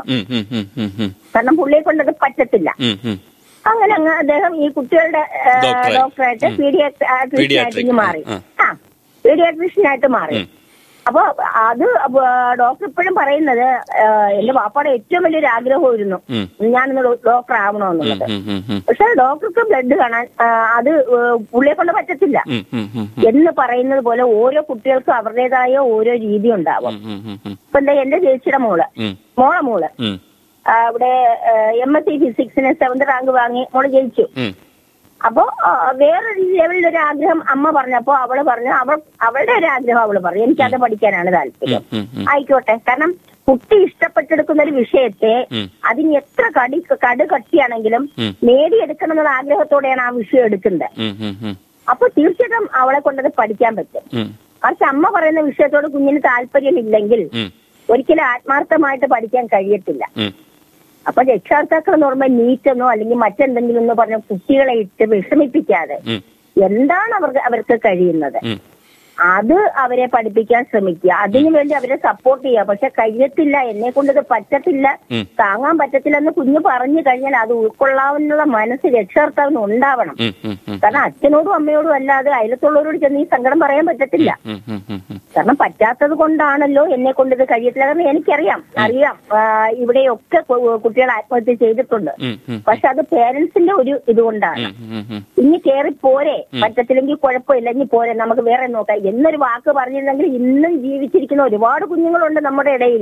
കാരണം പുള്ളിയെ കൊണ്ടത് പറ്റത്തില്ല. അങ്ങനെ അങ്ങ് അദ്ദേഹം ഈ കുട്ടികളുടെ ഡോക്ടറായിട്ട് പീഡിയാട്രിഷ്യനായിട്ട് മാറി. പീഡിയാട്രിഷ്യനായിട്ട് മാറി. അപ്പൊ അത് ഡോക്ടർ ഇപ്പോഴും പറയുന്നത് എന്റെ വാപ്പാടെ ഏറ്റവും വലിയൊരു ആഗ്രഹമായിരുന്നു ഞാനൊന്ന് ഡോക്ടർ ആവണമെന്നുള്ളത്. പക്ഷെ ഡോക്ടർക്ക് ബ്ലഡ് കാണാൻ അത് പുള്ളിയെ കൊണ്ട് പറ്റത്തില്ല എന്ന് പറയുന്നത് പോലെ ഓരോ കുട്ടികൾക്കും അവരുടേതായ ഓരോ രീതി ഉണ്ടാവും. ഇപ്പൊ എന്താ എന്റെ ചേച്ചിയുടെ മോള് ഇവിടെ MSc ഫിസിക്സിന് 7th റാങ്ക് വാങ്ങി മോള് ജയിച്ചു. അപ്പൊ വേറൊരു ലെവലിലൊരു ആഗ്രഹം അമ്മ പറഞ്ഞപ്പോ അവള് പറഞ്ഞു, അവളുടെ ഒരു ആഗ്രഹം അവള് പറഞ്ഞു എനിക്കത് പഠിക്കാനാണ് താല്പര്യം. ആയിക്കോട്ടെ. കാരണം കുട്ടി ഇഷ്ടപ്പെട്ടെടുക്കുന്ന ഒരു വിഷയത്തെ അതിന് എത്ര കടുകട്ടിയാണെങ്കിലും നേടിയെടുക്കണം എന്നുള്ള ആഗ്രഹത്തോടെയാണ് ആ വിഷയം എടുക്കുന്നത്. അപ്പൊ തീർച്ചയായിട്ടും അവളെ കൊണ്ടത് പഠിക്കാൻ പറ്റും. പക്ഷെ അമ്മ പറയുന്ന വിഷയത്തോട് കുഞ്ഞിന് താല്പര്യമില്ലെങ്കിൽ ഒരിക്കലും ആത്മാർത്ഥമായിട്ട് പഠിക്കാൻ കഴിയത്തില്ല. അപ്പൊ രക്ഷകർത്താക്കൾ എന്ന് പറയുമ്പോൾ നീറ്റെന്നോ അല്ലെങ്കിൽ മറ്റെന്തെങ്കിലും എന്നോ പറഞ്ഞ കുട്ടികളെ ഇട്ട് വിഷമിപ്പിക്കാതെ എന്താണ് അവർക്ക് കഴിയുന്നത് അത് അവരെ പഠിപ്പിക്കാൻ ശ്രമിക്കുക. അതിനുവേണ്ടി അവരെ സപ്പോർട്ട് ചെയ്യുക. പക്ഷെ കഴിയത്തില്ല, എന്നെ കൊണ്ടത് പറ്റത്തില്ല, താങ്ങാൻ പറ്റത്തില്ല എന്ന് കുഞ്ഞ് പറഞ്ഞു കഴിഞ്ഞാൽ അത് ഉൾക്കൊള്ളാവുന്ന മനസ്സ് രക്ഷകർത്താവിന് ഉണ്ടാവണം. കാരണം അച്ഛനോടും അമ്മയോടും അല്ലാതെ അയലത്തുള്ളവരോട് ചെന്ന് ഈ സങ്കടം പറയാൻ പറ്റത്തില്ല. കാരണം പറ്റാത്തത് കൊണ്ടാണല്ലോ എന്നെ കൊണ്ടത് കഴിയത്തില്ല. കാരണം എനിക്കറിയാം ഇവിടെയൊക്കെ കുട്ടികൾ ആത്മഹത്യ ചെയ്തിട്ടുണ്ട്. പക്ഷെ അത് പേരൻസിന്റെ ഒരു ഇതുകൊണ്ടാണ്. ഇനി കയറി പോരെ, പറ്റത്തില്ലെങ്കിൽ കുഴപ്പമില്ല, ഇനി പോരെ, നമുക്ക് വേറെ നോക്കാം എന്നൊരു വാക്ക് പറഞ്ഞിരുന്നെങ്കിൽ ഇന്നും ജീവിച്ചിരിക്കുന്ന ഒരുപാട് കുഞ്ഞുങ്ങളുണ്ട് നമ്മുടെ ഇടയിൽ.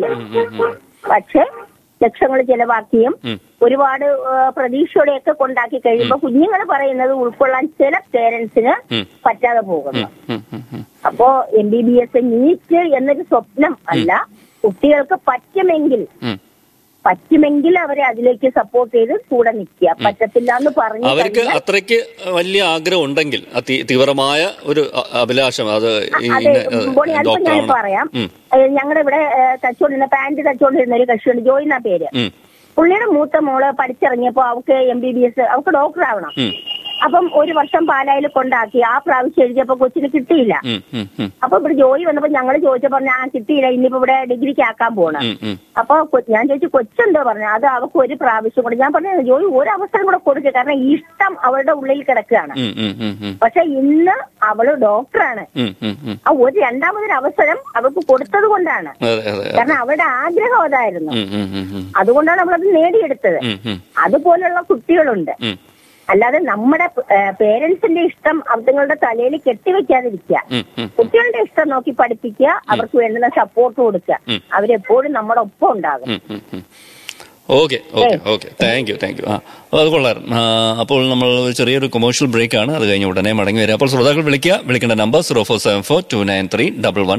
പക്ഷെ ലക്ഷങ്ങൾ ചെലവാക്കിയും ഒരുപാട് പ്രതീക്ഷയോടെയൊക്കെ കൊണ്ടാക്കി കഴിയുമ്പോ കുഞ്ഞുങ്ങൾ പറയുന്നത് ഉൾക്കൊള്ളാൻ ചില പേരൻസിന് പറ്റാതെ പോകുന്നു. അപ്പോ MBBS നീറ്റ് എന്നൊരു സ്വപ്നം അല്ല, കുട്ടികൾക്ക് പറ്റുമെങ്കിൽ അവരെ അതിലേക്ക് സപ്പോർട്ട് ചെയ്ത് കൂടെ നിൽക്കുക. പറ്റത്തില്ല എന്ന് പറഞ്ഞു അവർക്ക് അത്രയ്ക്ക് വലിയ ആഗ്രഹം ഉണ്ടെങ്കിൽ, തീവ്രമായ ഒരു അഭിലാഷം, അത് ഞാൻ പറയാം. ഞങ്ങളുടെ ഇവിടെ പാന്റ് തച്ചുകൊണ്ടിരുന്ന ഒരു കക്ഷിയുണ്ട്, ജോയി എന്നാ പേര്. പുള്ളിയുടെ മൂത്ത മോള് പഠിച്ചിറങ്ങിയപ്പോ അവൾക്ക് MBBS അവൾക്ക് ഡോക്ടർ ആവണം. അപ്പം ഒരു വർഷം പാലായിൽ കൊണ്ടാക്കി. ആ പ്രാവശ്യം എഴുതിയപ്പോ കൊച്ചിന് കിട്ടിയില്ല. അപ്പൊ ഇവിടെ ജോലി വന്നപ്പോ ഞങ്ങൾ ചോദിച്ചപ്പോ കിട്ടിയില്ല, ഇനിയിപ്പോ ഇവിടെ ഡിഗ്രിക്ക് ആക്കാൻ പോണം. അപ്പൊ ഞാൻ ചോദിച്ചു കൊച്ചെന്തോ പറഞ്ഞു, അത് അവർക്ക് ഒരു പ്രാവശ്യം കൂടെ. ഞാൻ പറഞ്ഞു ജോലി ഒരു അവസരം കൂടെ കൊടുക്കുക, കാരണം ഇഷ്ടം അവളുടെ ഉള്ളിൽ കിടക്കുകയാണ്. പക്ഷെ ഇന്ന് അവള് ഡോക്ടറാണ്. ആ ഒരു രണ്ടാമതൊരു അവസരം അവൾക്ക് കൊടുത്തത് കൊണ്ടാണ്. കാരണം അവളുടെ ആഗ്രഹം അതായിരുന്നു. അതുകൊണ്ടാണ് അവളത് നേടിയെടുത്തത്. അതുപോലുള്ള കുട്ടികളുണ്ട്. അല്ലാതെ നമ്മുടെ പേരൻസിന്റെ ഇഷ്ടം അതുങ്ങളുടെ തലയിൽ കെട്ടിവെക്കാതിരിക്കുക. കുട്ടികളുടെ ഇഷ്ടം നോക്കി പഠിപ്പിക്കുക, അവർക്ക് വേണ്ടുന്ന സപ്പോർട്ട് കൊടുക്കുക. അവരെപ്പോഴും നമ്മുടെ ഒപ്പം ഉണ്ടാകും. Okay thank you. അത് കൊള്ളായിരുന്നു. അപ്പോൾ നമ്മൾ ഒരു ചെറിയൊരു കൊമേഴ്ഷ്യൽ ബ്രേക്ക് ആണ്, അത് കഴിഞ്ഞ് ഉടനെ മടങ്ങി വരിക. അപ്പോൾ ശ്രോതാക്കൾ വിളിക്കേണ്ട നമ്പർ 0474293111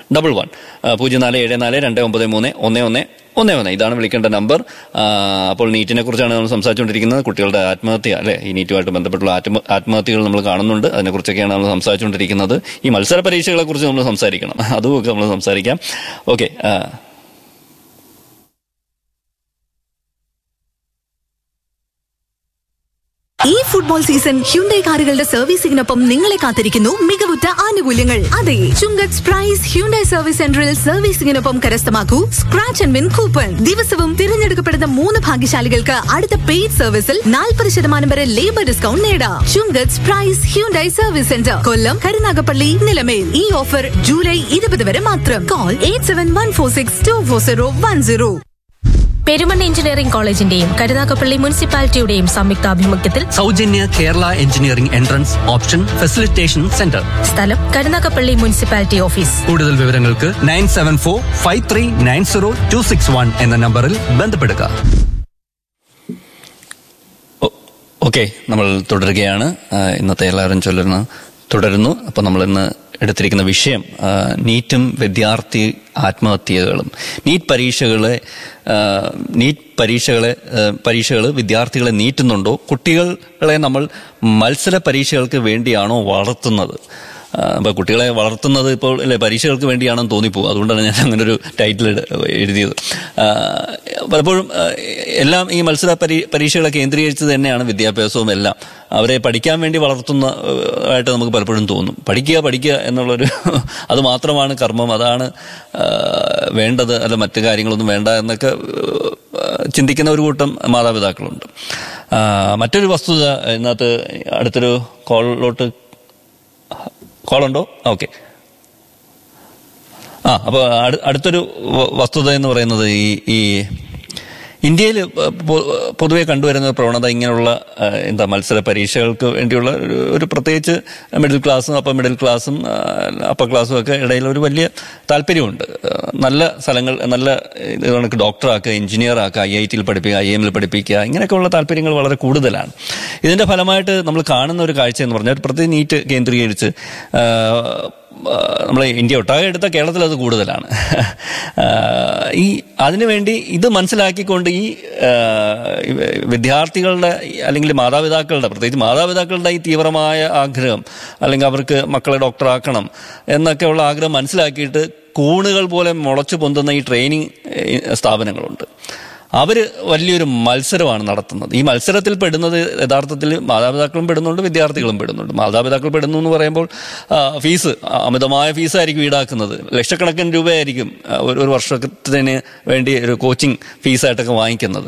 0474293111. ഇതാണ് വിളിക്കേണ്ട നമ്പർ. അപ്പോൾ നീറ്റിനെ കുറിച്ചാണ് നമ്മൾ സംസാരിച്ചുകൊണ്ടിരിക്കുന്നത്. കുട്ടികളുടെ ആത്മഹത്യ അല്ലെ, ഈ നീറ്റുമായിട്ട് ബന്ധപ്പെട്ടുള്ള ആത്മഹത്യകൾ നമ്മൾ കാണുന്നുണ്ട്. അതിനെക്കുറിച്ചൊക്കെയാണ് നമ്മൾ സംസാരിച്ചുകൊണ്ടിരിക്കുന്നത്. ഈ മത്സര പരീക്ഷകളെ കുറിച്ച് നമ്മൾ സംസാരിക്കണം, അതുമൊക്കെ നമ്മൾ സംസാരിക്കാം. ഓക്കെ. ഈ ഫുട്ബോൾ സീസൺ ഹ്യുണ്ടൈ കാറുകളുടെ സർവീസിംഗിനൊപ്പം നിങ്ങളെ കാത്തിരിക്കുന്നു മികവുറ്റ ആനുകൂല്യങ്ങൾ. അതെ, ചുങ്കത്ത് പ്രൈസ് ഹ്യുണ്ടൈ സർവീസ് സെന്ററിൽ സർവീസിംഗിനൊപ്പം കരസ്ഥമാക്കൂ സ്ക്രാച്ച് ആൻഡ് വിൻ കൂപ്പൺ. ദിവസവും തിരഞ്ഞെടുക്കപ്പെടുന്ന 3 ഭാഗ്യശാലികൾക്ക് അടുത്ത പെയ്ഡ് സർവീസിൽ 40% വരെ ലേബർ ഡിസ്കൗണ്ട് നേടാം. ചുങ്കത്ത് പ്രൈസ് ഹ്യുണ്ടൈ സർവീസ് സെന്റർ, കൊല്ലം, കരുനാഗപ്പള്ളി, നിലമേൽ. ഈ ഓഫർ ജൂലൈ 20 വരെ മാത്രം. കോൾ 8714624010. പെരുമണ്ണ എഞ്ചിനീയറിംഗ് കോളേജിന്റെയും കരുനാഗപ്പള്ളി മുനിസിപ്പാലിറ്റിയുടെയും സംയുക്താഭിമുഖ്യത്തിൽ സൗജന്യ Kerala engineering entrance option facilitation centre. സ്ഥലം കരുനാഗപ്പള്ളി മുനിസിപ്പാലിറ്റി ഓഫീസ്. കൂടുതൽ വിവരങ്ങൾക്ക് 9745390261 എന്ന നമ്പറിൽ ബന്ധപ്പെടുക. ഓക്കെ, നമ്മൾ തുടരുകയാണ്. ഇന്നത്തെ എല്ലാവരും തുടരുന്നു. അപ്പൊ നമ്മൾ ഇന്ന് എടുത്തിരിക്കുന്ന വിഷയം നീറ്റും വിദ്യാർത്ഥി ആത്മഹത്യകളും. നീറ്റ് പരീക്ഷകൾ വിദ്യാർത്ഥികളെ നീറ്റുന്നുണ്ടോ? കുട്ടികളെ നമ്മൾ മത്സര പരീക്ഷകൾക്ക് വേണ്ടിയാണോ വളർത്തുന്നത്? അപ്പൊ കുട്ടികളെ വളർത്തുന്നത് ഇപ്പോൾ അല്ലെ പരീക്ഷകൾക്ക് വേണ്ടിയാണെന്ന് തോന്നിപ്പോകും. അതുകൊണ്ടാണ് ഞാൻ അങ്ങനെ ഒരു ടൈറ്റിൽ എഴുതിയത്. പലപ്പോഴും എല്ലാം ഈ മത്സര പരീക്ഷകളെ കേന്ദ്രീകരിച്ച് തന്നെയാണ് വിദ്യാഭ്യാസവും എല്ലാം. അവരെ പഠിക്കാൻ വേണ്ടി വളർത്തുന്നതായിട്ട് നമുക്ക് പലപ്പോഴും തോന്നും. പഠിക്കുക എന്നുള്ളൊരു അത് മാത്രമാണ് കർമ്മം, അതാണ് വേണ്ടത്, അല്ല മറ്റു കാര്യങ്ങളൊന്നും വേണ്ട എന്നൊക്കെ ചിന്തിക്കുന്ന ഒരു കൂട്ടം മാതാപിതാക്കളുണ്ട്. മറ്റൊരു വസ്തുത ഇതിനകത്ത് അടുത്തൊരു കോളുണ്ടോ? ഓക്കെ. അപ്പോൾ അടുത്തൊരു വസ്തുത എന്ന് പറയുന്നത് ഈ ഇന്ത്യയിൽ പൊതുവെ കണ്ടുവരുന്ന പ്രവണത ഇങ്ങനെയുള്ള മത്സര പരീക്ഷകൾക്ക് വേണ്ടിയുള്ള ഒരു പ്രത്യേകിച്ച് മിഡിൽ ക്ലാസ്സും മിഡിൽ ക്ലാസ്സും അപ്പർ ക്ലാസ്സും ഒക്കെ ഇടയിൽ ഒരു വലിയ താല്പര്യമുണ്ട്. നല്ല സ്ഥലങ്ങൾ, നല്ല ഇത് കണക്ക് ഡോക്ടറാക്കുക, എഞ്ചിനീയറാക്കുക, IIT-ൽ പഠിപ്പിക്കുക, IIM-ൽ പഠിപ്പിക്കുക, ഇങ്ങനെയൊക്കെയുള്ള താല്പര്യങ്ങൾ വളരെ കൂടുതലാണ്. ഇതിന്റെ ഫലമായിട്ട് നമ്മൾ കാണുന്ന ഒരു കാഴ്ച എന്ന് പറഞ്ഞാൽ പ്രത്യേക നീറ്റ് കേന്ദ്രീകരിച്ച് നമ്മൾ ഇന്ത്യ ഒട്ടാകെ എടുത്ത കേരളത്തിൽ അത് കൂടുതലാണ്. അതിനുവേണ്ടി ഇത് മനസ്സിലാക്കിക്കൊണ്ട് ഈ വിദ്യാർത്ഥികളുടെ അല്ലെങ്കിൽ മാതാപിതാക്കളുടെ, പ്രത്യേകിച്ച് മാതാപിതാക്കളുടെ ഈ തീവ്രമായ ആഗ്രഹം, അല്ലെങ്കിൽ അവർക്ക് മക്കളെ ഡോക്ടറാക്കണം എന്നൊക്കെയുള്ള ആഗ്രഹം മനസ്സിലാക്കിയിട്ട് കൂണുകൾ പോലെ മുളച്ചു പൊന്തുന്ന ഈ ട്രെയിനിങ് സ്ഥാപനങ്ങളുണ്ട്. അവർ വലിയൊരു മത്സരമാണ് നടത്തുന്നത്. ഈ മത്സരത്തിൽ പെടുന്നത് യഥാർത്ഥത്തിൽ മാതാപിതാക്കളും പെടുന്നുണ്ട്, വിദ്യാർത്ഥികളും പെടുന്നുണ്ട്. മാതാപിതാക്കൾ പെടുന്നു എന്ന് പറയുമ്പോൾ ഫീസ്, അമിതമായ ഫീസായിരിക്കും ഈടാക്കുന്നത്. ലക്ഷക്കണക്കിന് രൂപയായിരിക്കും ഒരു വർഷത്തിന് വേണ്ടി ഒരു കോച്ചിങ് ഫീസായിട്ടൊക്കെ വാങ്ങിക്കുന്നത്.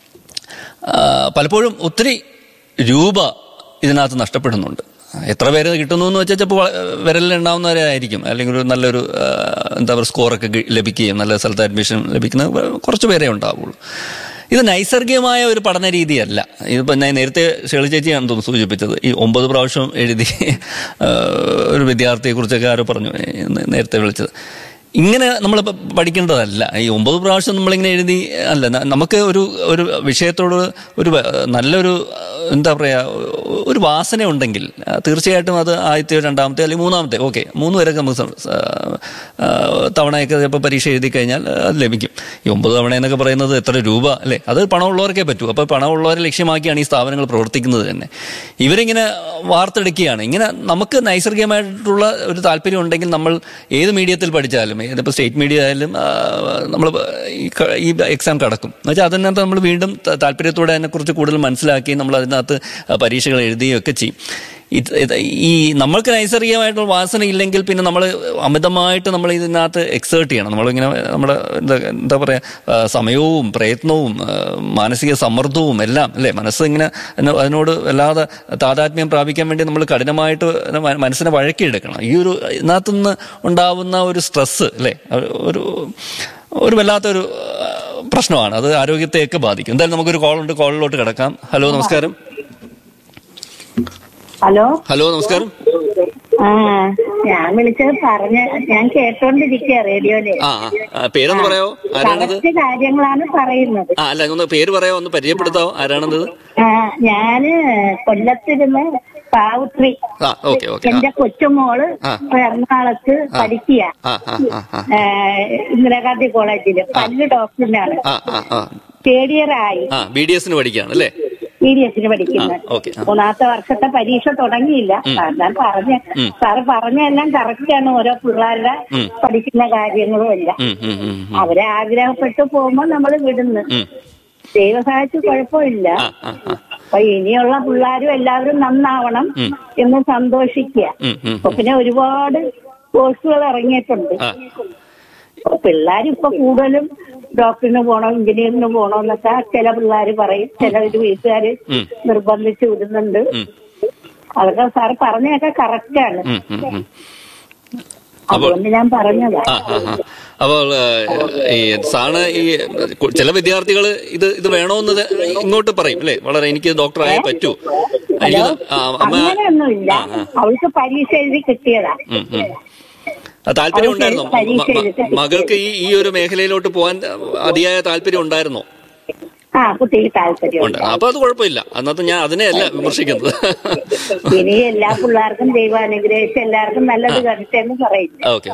പലപ്പോഴും ഒത്തിരി രൂപ ഇതിനകത്ത് നഷ്ടപ്പെടുന്നുണ്ട്. എത്ര പേര് കിട്ടുന്നു എന്ന് വെച്ചാൽ ചിലപ്പോൾ വിരലിലുണ്ടാവുന്നവരെ ആയിരിക്കും, അല്ലെങ്കിൽ ഒരു നല്ലൊരു സ്കോറൊക്കെ ലഭിക്കുകയും നല്ല സ്ഥലത്ത് അഡ്മിഷൻ ലഭിക്കുന്ന കുറച്ച് പേരേ ഉണ്ടാവുള്ളൂ. ഇത് നൈസർഗികമായ ഒരു പഠന രീതിയല്ല. ഇതിപ്പോൾ ഞാൻ നേരത്തെ ഷേളി ചേച്ചിയാണ് തോന്നുന്നു സൂചിപ്പിച്ചത്, ഈ 9 പ്രാവശ്യം എഴുതി ഒരു വിദ്യാർത്ഥിയെക്കുറിച്ചൊക്കെ ആരോ പറഞ്ഞു നേരത്തെ വിളിച്ചത്. ഇങ്ങനെ നമ്മൾ പഠിക്കേണ്ടതല്ല. ഈ 9 പ്രാവശ്യം നമ്മളിങ്ങനെ എഴുതി അല്ല. നമുക്ക് ഒരു വിഷയത്തോട് ഒരു നല്ലൊരു ഒരു വാസന ഉണ്ടെങ്കിൽ തീർച്ചയായിട്ടും അത് ആദ്യത്തെ, രണ്ടാമത്തെ അല്ലെങ്കിൽ മൂന്നാമത്തെ, 3 വരെയൊക്കെ നമുക്ക് തവണയൊക്കെ ഇപ്പോൾ പരീക്ഷ എഴുതി കഴിഞ്ഞാൽ അത് ലഭിക്കും. ഈ 9 തവണ എന്നൊക്കെ പറയുന്നത് എത്ര രൂപ അല്ലേ? അത് പണമുള്ളവർക്കേ പറ്റൂ. അപ്പോൾ പണമുള്ളവരെ ലക്ഷ്യമാക്കിയാണ് ഈ സ്ഥാപനങ്ങൾ പ്രവർത്തിക്കുന്നത് തന്നെ. ഇവരിങ്ങനെ വാർത്തെടുക്കുകയാണ്. ഇങ്ങനെ നമുക്ക് നൈസർഗികമായിട്ടുള്ള ഒരു താല്പര്യം ഉണ്ടെങ്കിൽ നമ്മൾ ഏത് മീഡിയത്തിൽ പഠിച്ചാലും, ഇതിപ്പോൾ സ്റ്റേറ്റ് മീഡിയ ആയാലും നമ്മൾ ഈ എക്സാം കടക്കും എന്ന് വെച്ചാൽ അതിനകത്ത് നമ്മൾ വീണ്ടും താല്പര്യത്തോടെ അതിനെക്കുറിച്ച് കൂടുതൽ മനസ്സിലാക്കി നമ്മൾ അതിനകത്ത് പരീക്ഷകൾ എഴുതുകയൊക്കെ ചെയ്യും. ഈ നമ്മൾക്ക് നൈസർഗികമായിട്ടുള്ള വാസന ഇല്ലെങ്കിൽ പിന്നെ നമ്മൾ അമിതമായിട്ട് നമ്മൾ ഇതിനകത്ത് എക്സേർട്ട് ചെയ്യണം. നമ്മളിങ്ങനെ നമ്മുടെ എന്താ പറയുക, സമയവും പ്രയത്നവും മാനസിക സമ്മർദ്ദവും എല്ലാം അല്ലേ, മനസ്സിങ്ങനെ അതിനോട് വല്ലാതെ താതാത്മ്യം പ്രാപിക്കാൻ വേണ്ടി നമ്മൾ കഠിനമായിട്ട് മനസ്സിനെ വഴക്കിയെടുക്കണം. ഈ ഒരു ഇതിനകത്തുനിന്ന് ഉണ്ടാവുന്ന ഒരു സ്ട്രെസ്സ് അല്ലേ, ഒരു വല്ലാത്തൊരു പ്രശ്നമാണ്. അത് ആരോഗ്യത്തെയൊക്കെ ബാധിക്കും. എന്തായാലും നമുക്കൊരു കോളുണ്ട്, കോളിലോട്ട് കിടക്കാം. ഹലോ, നമസ്കാരം. ഹലോ നമസ്കാരം. ഞാൻ വിളിച്ചത് ഞാൻ കേട്ടോണ്ടിരിക്കുക റേഡിയോയില്. പേരൊന്ന് പറയാവോ? ആരാണത്? കറക്റ്റ് കാര്യങ്ങളാണ് പറയുന്നത്. അല്ല, ഒന്ന് പേര് പറയാവോ, ഒന്ന് പരിചയപ്പെടുത്താവോ, ആരാണത്? ഞാന് കൊല്ലത്തിരുന്ന് പാവുത്രി. എന്റെ കൊച്ചുമോള് എറണാകുളത്ത് പഠിക്കുക, ഇന്ദിരാഗാന്ധി കോളേജില് പല്ല് ഡോക്ടറിനാണ്. തേർഡ് ഇയർ ആയി. BDSന് പഠിക്കുകയാണ് അല്ലേ? BDSന് പഠിക്കുന്നത്. 3ാമത്തെ വർഷത്തെ പരീക്ഷ തുടങ്ങിയില്ല. ഞാൻ സാറ് പറഞ്ഞെല്ലാം കറക്റ്റാണ്. ഓരോ പിള്ളേരുടെ പഠിക്കുന്ന കാര്യങ്ങളും എല്ലാം അവരെ ആഗ്രഹപ്പെട്ട് പോകുമ്പോ നമ്മള് വിടുന്നു. ദൈവ സഹായിച്ച് കുഴപ്പമില്ല. അപ്പൊ ഇനിയുള്ള പിള്ളേരും എല്ലാവരും നന്നാവണം എന്ന് സന്തോഷിക്കുക. അപ്പൊ പിന്നെ ഒരുപാട് കോഴ്സുകൾ ഇറങ്ങിയിട്ടുണ്ട്. പിള്ളേരിപ്പൊ കൂടുതലും ഡോക്ടറിന് പോണോ എഞ്ചിനീയറിന് പോണോ എന്നൊക്കെ ചില പിള്ളേര് പറയും. ചില വീട്ടുകാര് നിർബന്ധിച്ച് വിടുന്നുണ്ട്. അതൊക്കെ സാറ് പറഞ്ഞതൊക്കെ കറക്റ്റാണ്. അതുകൊണ്ട് ഞാൻ പറഞ്ഞതാ. അപ്പോൾ ഈ സാണ് ഈ ചില വിദ്യാർത്ഥികൾ ഇത് വേണോന്ന് ഇങ്ങോട്ട് പറയും അല്ലേ? വളരെ എനിക്ക് ഡോക്ടറായേ പറ്റൂ. അങ്ങനെയൊന്നുമില്ല. അവൾക്ക് പരീക്ഷ എഴുതി കിട്ടിയതാ. താല്പര്യം ഉണ്ടായിരുന്നോ മകൾക്ക് ഈ ഒരു മേഖലയിലോട്ട് പോകാൻ? അതിയായ താല്പര്യം ഉണ്ടായിരുന്നോ? കുട്ടിക്ക് താല്പര്യം. അപ്പൊ അത് കുഴപ്പമില്ല. അന്നത്തെ ഞാൻ അതിനെയല്ല വിമർശിക്കുന്നത്. ഇനി എല്ലാ പിള്ളേർക്കും ദൈവം അനുഗ്രഹിച്ച് എല്ലാവർക്കും നല്ലത് കണ്ടിട്ടെന്ന് പറയില്ല. ഓക്കെ.